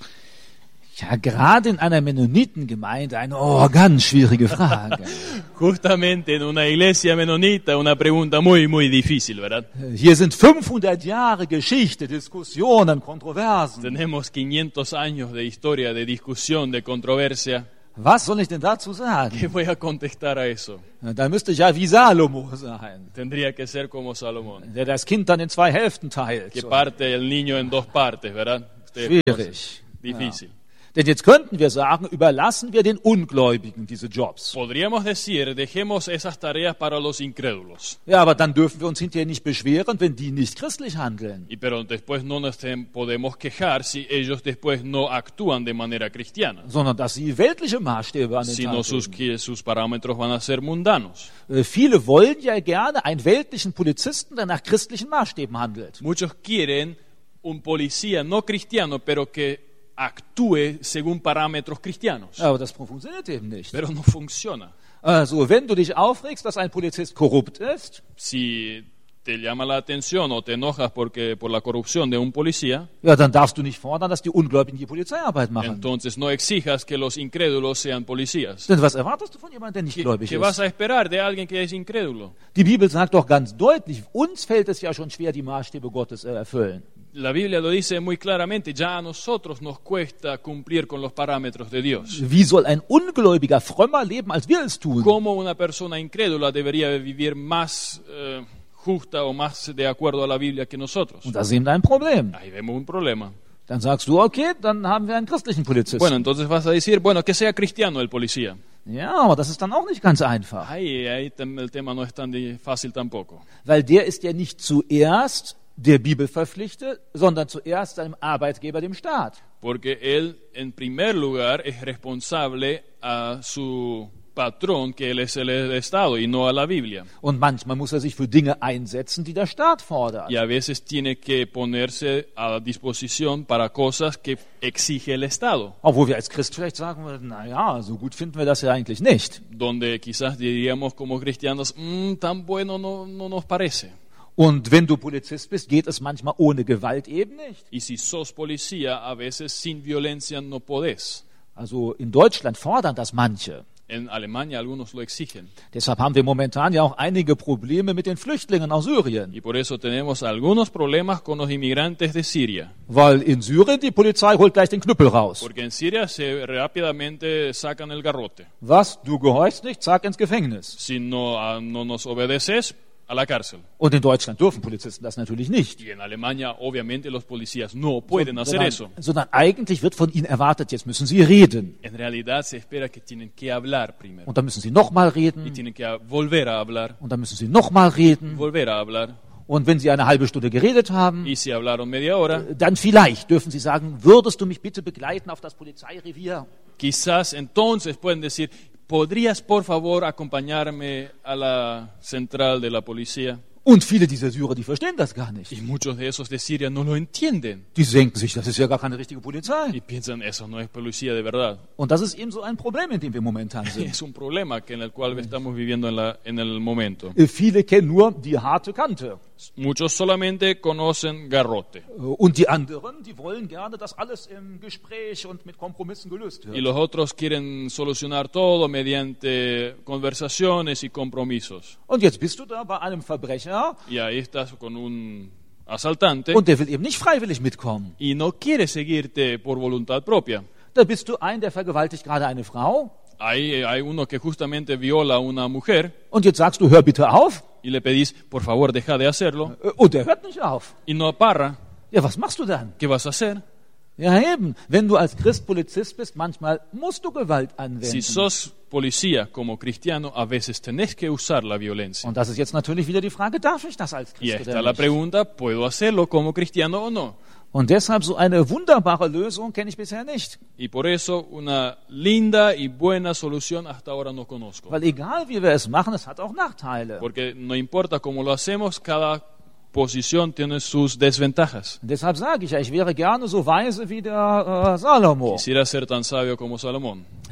Ja, gerade in einer Mennonitengemeinde eine oh, ganz schwierige Frage. Justamente en una iglesia menonita, una pregunta muy, muy difícil, ¿verdad? Hier sind fünfhundert Jahre Geschichte, Diskussionen, Kontroversen. Tenemos quinientos años de historia, de discusión, de controversia. Was soll ich denn dazu sagen? ¿Qué voy a contestar a eso? Da müsste ich ja wie Salomo sein, Tendría que ser como Salomón, der das Kind dann in zwei Hälften teilt. que parte el niño en dos partes, ¿verdad? Ustedes- Schwierig. Difícil. Denn jetzt könnten wir sagen, überlassen wir den Ungläubigen diese Jobs. Podríamos decir, dejemos esas tareas para los incrédulos. Ja, aber dann dürfen wir uns hinterher nicht beschweren, wenn die nicht christlich handeln, Y pero después no nos tem- podemos quejar si ellos después no actúan de manera cristiana, sondern dass sie weltliche Maßstäbe an den sino Tag sus, legen. que sus parámetros van a ser mundanos. Äh, Viele wollen ja gerne einen weltlichen Polizisten, der nach christlichen Maßstäben handelt. Muchos quieren un policía no cristiano, pero que actúe según parámetros cristianos. Aber das funktioniert eben nicht. Pero no funciona. Also, wenn du dich aufregst, dass ein Polizist korrupt ist, Si te llama la atención o te enojas porque por la corrupción de un policía, ja, dann darfst du nicht fordern, dass die Ungläubigen die Polizeiarbeit machen. entonces no exijas que los incrédulos sean policías. Denn was erwartest du von jemandem, der nicht ¿Qué, gläubig qué vas ist? a esperar de alguien que es incrédulo? Die Bibel sagt doch ganz deutlich, uns fällt es ja schon schwer, die Maßstäbe Gottes äh, erfüllen. La Biblia lo dice muy claramente, ya a nosotros nos cuesta cumplir con los parámetros de Dios. Wie soll ein Ungläubiger frömmer leben, als wir es tun? ¿Cómo una persona incrédula debería vivir más eh, justa o más de acuerdo a la Biblia que nosotros? Und da sehen wir ein Problem. Ahí vemos un problema. Dann sagst du, okay, dann haben wir einen christlichen Polizisten. Bueno, entonces vas a decir, bueno, que sea cristiano el policía. Ja, aber das ist dann auch nicht ganz einfach. Ahí, ahí tem- el tema no es tan di- fácil tampoco. Weil der ist ja nicht zuerst der Bibel verpflichtet, sondern zuerst seinem Arbeitgeber, dem Staat. Porque él, en primer lugar, es responsable a su patrón, que él es el Estado y no a la Biblia. Und manchmal muss er sich für Dinge einsetzen, die der Staat fordert. Y a veces tiene que ponerse a disposición para cosas que exige el Estado, Obwohl wir als Christ vielleicht sagen würden, na ja, so gut finden wir das ja eigentlich nicht. donde quizás diríamos como cristianos, "Mm, tan bueno no, no nos parece". Und wenn du Polizist bist, geht es manchmal ohne Gewalt eben nicht. Y si sos policía, a veces sin violencia no podés. Also in Deutschland fordern das manche. En Alemania algunos lo exigen. Deshalb haben wir momentan ja auch einige Probleme mit den Flüchtlingen aus Syrien. Y por eso tenemos algunos problemas con los inmigrantes de Siria. Weil in Syrien die Polizei holt gleich den Knüppel raus. Porque en Siria se rápidamente sacan el garrote. Was? Du gehorchst nicht? Zack, ins Gefängnis. Si no, ah, no nos obedeces, a la cárcel. Und in Deutschland dürfen Polizisten das natürlich nicht. Y en Alemania, obviamente, los policías no pueden hacer sondern, eso. sondern eigentlich wird von ihnen erwartet, jetzt müssen sie reden. En realidad se espera que tienen que hablar primero. Und dann müssen sie nochmal Y reden. tienen que volver a hablar, Und dann müssen sie nochmal reden. volver a hablar. Und wenn sie eine halbe Stunde geredet haben, Y si hablaron media hora, dann vielleicht dürfen sie sagen, würdest du mich bitte begleiten auf das Polizeirevier? quizás entonces pueden decir, ¿podrías por favor acompañarme a la central de la policía? Und viele dieser Syrer, die verstehen das gar nicht. Y muchos de esos de Siria no lo entienden. Die denken sich, das ist ja gar keine richtige Polizei. Y piensan, eso no es policía de verdad. Und das ist eben so ein Problem, in dem wir momentan sind. Es un problema que en el cual estamos viviendo en, la, en el momento. Äh, Viele kennen nur die harte Kante. Muchos solamente conocen garrote. Äh, Und die anderen, die wollen gerne, dass alles im Gespräch und mit Kompromissen gelöst Y wird. los otros quieren solucionar todo mediante conversaciones y compromisos. Und jetzt bist du da bei einem Verbrecher Y ahí estás con un asaltante und der will eben nicht freiwillig mitkommen. y no quiere seguirte por voluntad propia. Da bist du ein, der vergewaltigt gerade eine Frau Hay, hay uno que justamente viola a una mujer und jetzt sagst du, hör bitte auf. y le pedís, por favor, deja de hacerlo. Äh, Und der hört nicht auf. Y no parra. Ja, was machst du dann? ¿Qué vas a hacer? Ja, eben. Wenn du als Christ Polizist bist, manchmal musst du Gewalt anwenden. Si sos policía como cristiano, a veces tenés que usar la violencia. Und das ist jetzt natürlich wieder die Frage, darf ich das als Y Christ está oder la nicht? pregunta, ¿puedo hacerlo como cristiano o no? Und deshalb so eine wunderbare Lösung kenne ich bisher nicht. Y por eso una linda y buena solución hasta ahora no conozco. Weil egal wie wir es machen, es hat auch Nachteile. Porque no importa cómo lo hacemos, cada posición tiene sus desventajas. Und deshalb sage ich ja, ich wäre gerne so weise wie der äh, Salomo. Quisiera ser tan sabio como Salomón.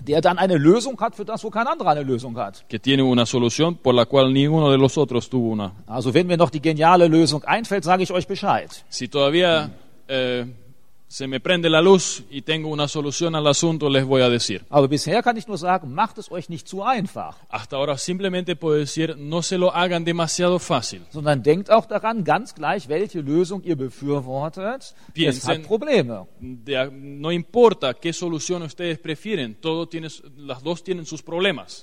der dann eine Lösung hat für das, wo kein anderer eine Lösung hat. que tiene una solución por la cual ninguno de los otros tuvo una. Also wenn mir noch die geniale Lösung einfällt, sage ich euch Bescheid. Si todavía eh, se me prende la luz y tengo una solución al asunto, les voy a decir. Aber bisher kann ich nur sagen, macht es euch nicht zu einfach, Hasta ahora simplemente puedo decir, no se lo hagan demasiado fácil. sondern denkt auch daran, ganz gleich, welche Lösung ihr befürwortet, es Piensen- hat Probleme. De- no importa qué solución ustedes prefieren, todo tiene, las dos tienen sus problemas.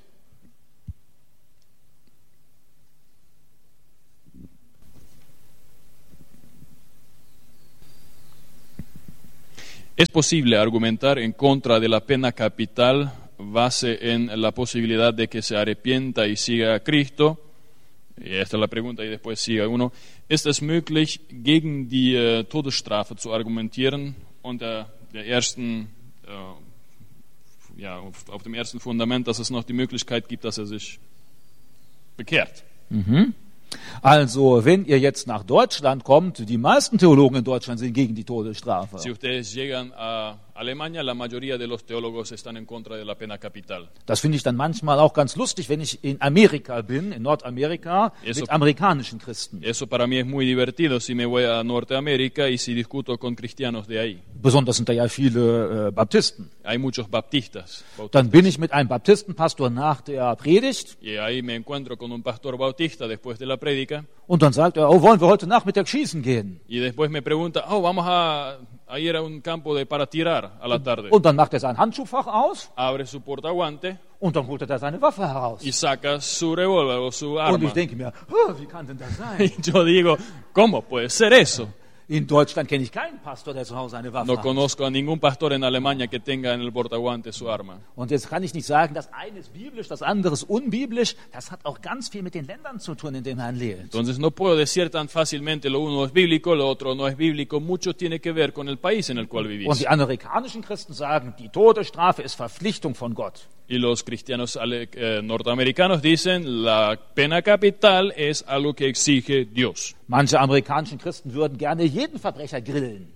Es posible argumentar en contra de la pena capital base en la posibilidad de que se arrepienta y siga a Cristo. Y esta es la pregunta y después sigue uno. Ist es möglich, gegen die äh, Todesstrafe zu argumentieren unter der ersten, äh, ja, auf, auf dem ersten Fundament, dass es noch die Möglichkeit gibt, dass er sich bekehrt? Also, wenn ihr jetzt nach Deutschland kommt, die meisten Theologen in Deutschland sind gegen die Todesstrafe. Si ustedes llegan a Alemania, la mayoría de los teólogos están en contra de la pena capital. Das finde ich dann manchmal auch ganz lustig, wenn ich in Amerika bin, in Nordamerika, Eso- mit amerikanischen Christen. Eso para mí es muy divertido si me voy a Norteamérica y si discuto con cristianos de ahí. Besonders sind da ja viele äh, Baptisten. Hay muchos baptistas. bautistas. Dann bin ich mit einem Baptistenpastor nach der Predigt Y ahí me encuentro con un pastor bautista después de la prédica und dann sagt er, oh, wollen wir heute Nachmittag schießen gehen? y después me pregunta, oh, vamos a, a ir a un campo de para tirar a la tarde. Und dann macht er sein Handschuhfach aus Abre su portaguante und dann holt er da seine Waffe heraus. y saca su revólver o su Und arma. ich denke mir, oh, wie kann denn das sein? Y yo digo, ¿cómo puede ser eso? In Deutschland kenne ich keinen Pastor, der zu Hause eine Waffe No hat. conozco a ningún pastor en Alemania que tenga en el portaguante su arma. Und jetzt kann ich nicht sagen, das eine ist biblisch, das andere ist unbiblisch. Das hat auch ganz viel mit den Ländern zu tun, in denen man lebt. Entonces no puedo decir tan fácilmente lo uno es bíblico, lo otro no es bíblico. Mucho tiene que ver con el país en el cual Und vivís. die amerikanischen Christen sagen, die Todesstrafe ist Verpflichtung von Gott. Y los cristianos ale- eh, norteamericanos dicen la pena capital es algo que exige Dios. Manche amerikanischen Christen würden gerne jeden Verbrecher grillen.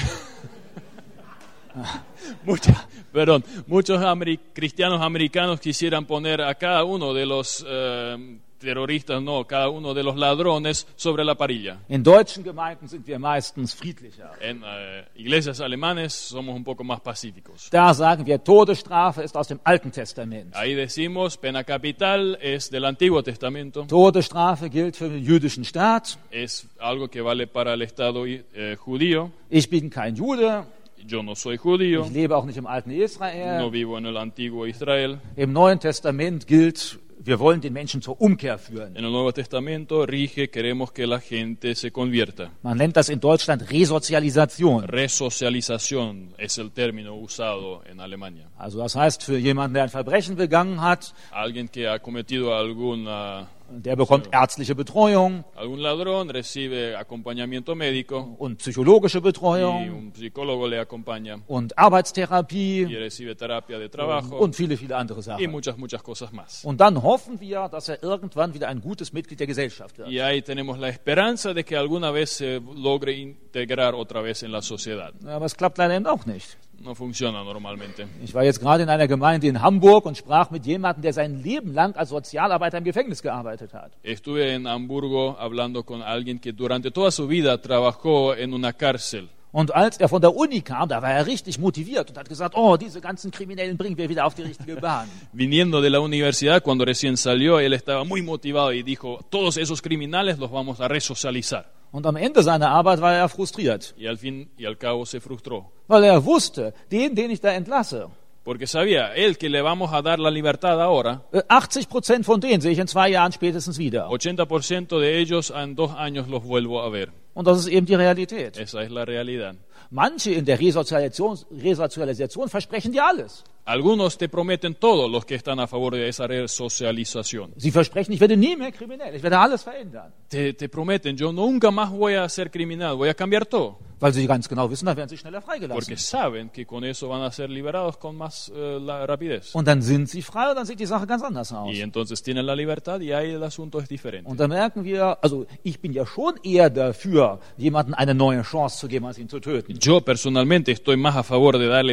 Muchos, perdón, muchos ameri- cristianos americanos quisieran poner a cada uno de los eh, terroristas, no, cada uno de los ladrones sobre la parrilla. In deutschen Gemeinden sind wir meistens friedlicher. En eh, iglesias alemanes somos un poco más pacíficos. Da sagen wir, Todesstrafe ist aus dem Alten Testament. Ahí decimos, pena capital es del Antiguo Testamento, Todesstrafe gilt für den jüdischen Staat. es algo que vale para el Estado eh, judío. Ich bin kein Jude. Yo no soy judío, Ich lebe auch nicht im alten no Israel. vivo en el Antiguo Israel. Im Neuen Testament gilt, wir wollen den Menschen zur Umkehr führen. En el Nuevo Testamento rige, queremos que la gente se convierta. Man nennt das in Deutschland Resozialisation. Resocialización es el término usado en Alemania. Also das heißt, für jemanden, der ein Verbrechen begangen hat, Alguien que ha cometido alguna, der bekommt ärztliche Betreuung algún ladrón recibe acompañamiento médico und psychologische y Betreuung un psicólogo le acompaña und y Arbeitstherapie recibe terapia de trabajo und viele, viele andere y Sachen. muchas, muchas cosas más. Und dann hoffen wir, dass er irgendwann wieder ein gutes Mitglied der Gesellschaft wird. Y ahí tenemos la esperanza de que alguna vez se logre integrar otra vez en la sociedad. Aber es klappt leider eben auch nicht. No funciona normalmente. Ich war jetzt gerade in einer Gemeinde in Hamburg und sprach mit jemandem, der sein Leben lang als Sozialarbeiter im Gefängnis gearbeitet hat. Estuve en Hamburgo hablando con alguien que durante toda su vida trabajó en una cárcel. Und als er von der Uni kam, da war er richtig motiviert und hat gesagt, oh, diese ganzen Kriminellen bringen wir wieder auf die richtige Bahn. Viniendo de la universidad, cuando recién salió, él estaba muy motivado y dijo, todos esos criminales los vamos a resocializar. Und am Ende seiner Arbeit war er frustriert, Y al fin y al cabo se frustró. weil er wusste, den, den ich da entlasse, Porque sabía, él que le vamos a dar la libertad ahora, äh, achtzig Prozent von denen sehe ich in zwei Jahren spätestens wieder. ochenta por ciento de ellos en dos años los vuelvo a ver. Und das ist eben die Realität. Esa es la realidad. Manche in der Resozialisation, Resozialisation versprechen dir alles. Algunos te prometen todo los que están a favor de esa resocialización. Sie versprechen, ich werde nie mehr kriminell, ich werde alles verändern. Te, te prometen, yo nunca más voy a ser criminal, voy a cambiar todo. Weil sie ganz genau wissen, dann werden sie schneller freigelassen. Porque saben que con eso van a ser liberados con más eh, la rapidez. Und dann sind sie frei und dann sieht die Sache ganz anders aus. Y entonces tienen la libertad y ahí el asunto es diferente. Und da merken wir, also ich bin ja schon eher dafür, jemandem eine neue Chance zu geben, als ihn zu töten. Yo personalmente estoy más a favor de darle una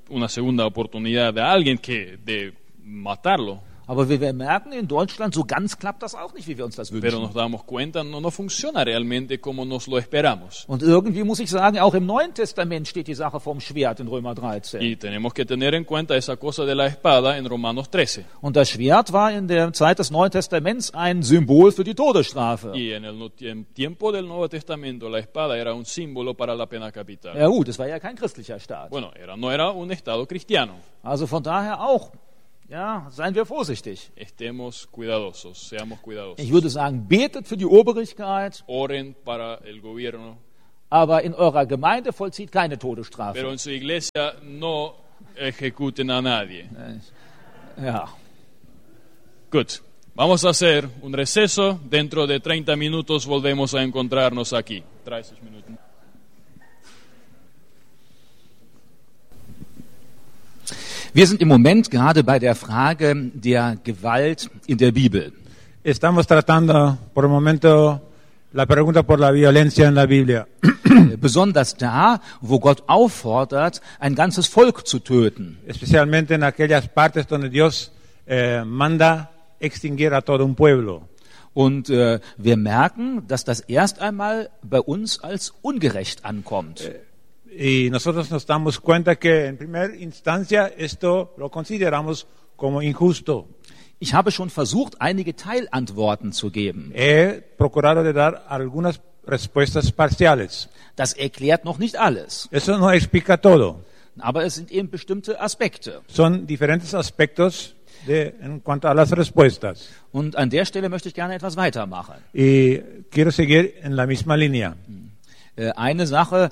una segunda oportunidad de alguien que de matarlo. Aber wir wir merken, in Deutschland, so ganz klappt das auch nicht, wie wir uns das Pero wünschen. nos damos cuenta, no, no funciona realmente como nos lo esperamos. Und irgendwie muss ich sagen, auch im Neuen Testament steht die Sache vom Schwert in Römer dreizehn. Y tenemos que tener en cuenta esa cosa de la espada en Romanos trece. Und das Schwert war in der Zeit des Neuen Testaments ein Symbol für die Todesstrafe. Y en el no- en tiempo del Nuevo Testamento la espada era un símbolo para la pena capital. Ja gut, es war ja kein christlicher Staat. Bueno, era, no era un Estado cristiano. Also von daher auch, ja, seien wir vorsichtig. Estemos cuidadosos, seamos cuidadosos. Ich würde sagen, betet für die Obrigkeit, Oren para el gobierno, aber in eurer Gemeinde vollzieht keine pero Todesstrafe. en su iglesia no ejecuten a nadie. Ja. Gut, vamos a hacer un receso. Dentro de treinta minutos volvemos a encontrarnos aquí. treinta minutos. Wir sind im Moment gerade bei der Frage der Gewalt in der Bibel. Estamos tratando por el momento la pregunta por la violencia en la Biblia, Besonders da, wo Gott auffordert, ein ganzes Volk zu töten. especialmente en aquellas partes donde Dios eh, manda extinguir a todo un pueblo. Und äh, wir merken, dass das erst einmal bei uns als ungerecht ankommt. Y nosotros nos damos cuenta que en primera instancia esto lo consideramos como injusto. Ich habe schon versucht, einige Teilantworten zu geben. He procurado de dar algunas respuestas parciales. Das erklärt noch nicht alles, Eso no explica todo. aber es sind eben bestimmte Aspekte. Son diferentes aspectos de, en cuanto a las respuestas. Und an der Stelle möchte ich gerne etwas weitermachen. Y quiero seguir en la misma línea. Äh, Eine Sache,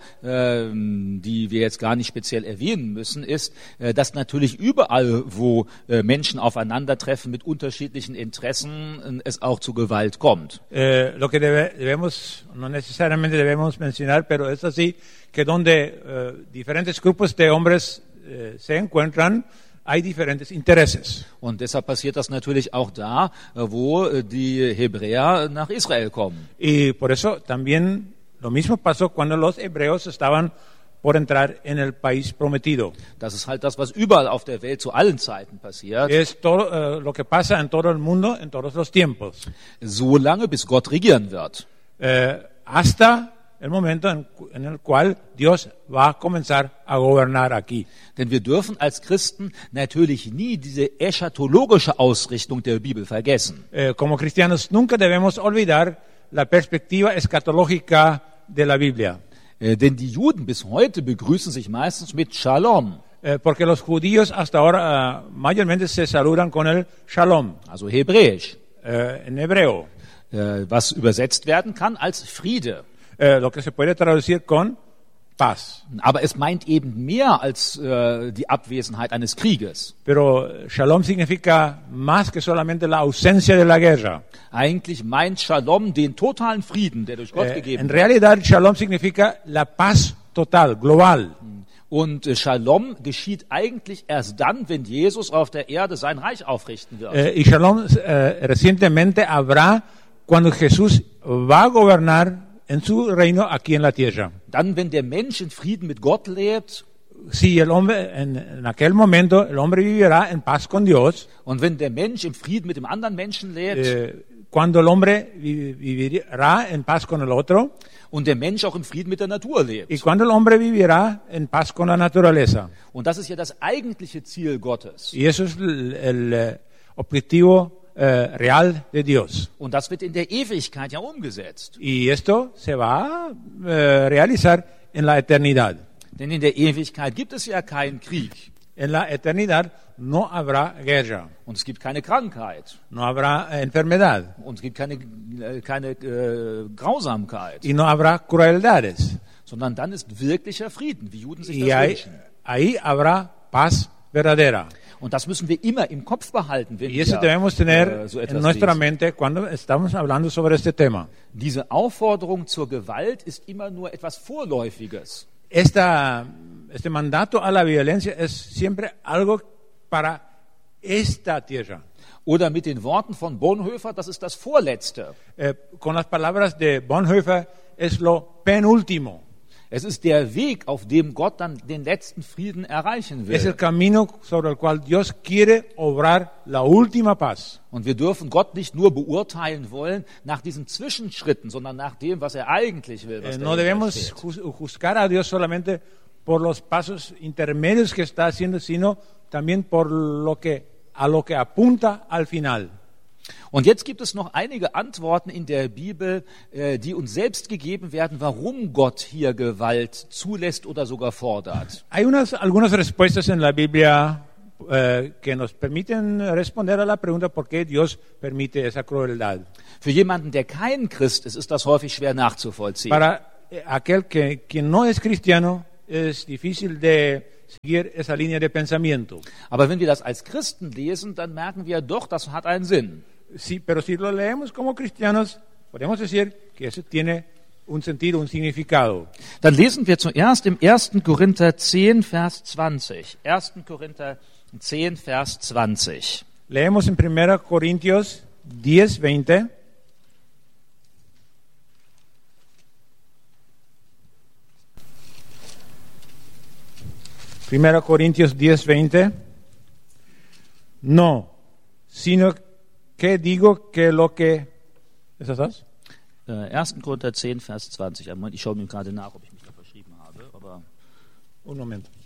ähm, die wir jetzt gar nicht speziell erwähnen müssen, ist, äh, dass natürlich überall, wo äh, Menschen aufeinandertreffen mit unterschiedlichen Interessen, äh, es auch zu Gewalt kommt. Eh, lo que debe- debemos, no necesariamente debemos mencionar, pero es así, que donde eh, diferentes grupos de hombres eh, se encuentran, hay diferentes intereses. Und deshalb passiert das natürlich auch da, äh, wo äh, die Hebräer nach Israel kommen. Y por eso también lo mismo pasó cuando los hebreos estaban por entrar en el país prometido. Das ist halt das, was überall auf der Welt zu allen Zeiten passiert, Es todo eh, lo que pasa en todo el mundo, en todos los tiempos, so lange bis Gott regieren wird. eh, hasta el momento en, cu- en el cual Dios va a comenzar a gobernar aquí. Denn wir dürfen als Christen natürlich nie diese eschatologische Ausrichtung der Bibel vergessen. Eh, como cristianos nunca debemos olvidar la perspectiva escatológica de la Biblia, Äh, denn die Juden bis heute begrüßen sich meistens mit Shalom, eh, porque los judíos hasta ahora eh, mayormente se saludan con el shalom also hebräisch, eh, en hebreo, äh, was übersetzt werden kann als Friede. eh, lo que se puede traducir con paz. Aber es meint eben mehr als äh, die Abwesenheit eines Krieges. Pero eh, shalom significa más que solamente la ausencia de la guerra. Eigentlich meint Shalom den totalen Frieden, der durch Gott Eh, gegeben en wird. realidad, shalom significa la paz total, global. Und äh, Shalom geschieht eigentlich erst dann, wenn Jesus auf der Erde sein Reich aufrichten wird. Eh, y shalom eh, recientemente habrá cuando Jesús va a gobernar en su reino aquí en la tierra. Dann, wenn der Mensch in Frieden mit Gott lebt Si el hombre, en, en aquel momento, el hombre vivirá en paz con Dios, und wenn der Mensch im Frieden mit dem anderen Menschen lebt eh, cuando el hombre vi- vivirá en paz con el otro, und der Mensch auch im Frieden mit der Natur lebt. y cuando el hombre vivirá en paz con la naturaleza. Und das ist ja das eigentliche Ziel Gottes. Y eso es el, el, eh, objetivo eh, real de Dios. Und das wird in der Ewigkeit ja umgesetzt. Y esto se va a eh, realizar en la eternidad. Denn in der Ewigkeit gibt es ja keinen Krieg En la eternidad no habrá guerra, und es gibt keine Krankheit no habrá eh, enfermedad und es gibt keine, äh, keine äh, Grausamkeit, y no habrá crueldades. sondern dann ist wirklicher Frieden, wie Juden sich Y das ahí, wünschen. ahí habrá paz verdadera. Und das müssen wir immer im Kopf behalten, wenn Y eso wir debemos tener äh, so en etwas nuestra lesen. mente cuando estamos hablando sobre este tema. Diese Aufforderung zur Gewalt ist immer nur etwas Vorläufiges. Esta, este mandato a la violencia es siempre algo para esta tierra. Oder mit den Worten von Bonhoeffer, das ist das Vorletzte. Eh, con las palabras de Bonhoeffer es lo penúltimo. Es ist der Weg, auf dem Gott dann den letzten Frieden erreichen Es el will. camino sobre el cual Dios quiere obrar la última paz. Und wir dürfen Gott nicht nur beurteilen wollen nach diesen Zwischenschritten, sondern nach dem, was er eigentlich will. Was Eh, no dahinter debemos steht. juz- juzgar a Dios solamente por los pasos intermedios que está haciendo, sino también por lo que a lo que apunta al final. Und jetzt gibt es noch einige Antworten in der Bibel, äh, die uns selbst gegeben werden, warum Gott hier Gewalt zulässt oder sogar fordert. Hay unas algunas respuestas en la Biblia eh, que nos permiten responder a la pregunta por qué Dios permite esa crueldad. Für jemanden, der kein Christ ist, ist das häufig schwer nachzuvollziehen. Para eh, aquel que quien no es cristiano es difícil de seguir esa línea de pensamiento. Aber wenn wir das als Christen lesen, dann merken wir doch, das hat einen Sinn. Sí, pero si lo leemos como cristianos, podemos decir que eso tiene un sentido, un significado. Dann lesen wir zuerst im ersten Korinther zehn, Vers zwanzig. ersten Korinther zehn, Vers zwanzig. Leemos en primera Corintios diez, veinte. primera Corintios diez, veinte. No, sino que digo que lo que... ¿Es das? Äh, ersten Korinther zehn, Vers zwanzig. Einen Moment, ich schaue mir gerade nach, ob ich mich da verschrieben habe. Aber Un momento.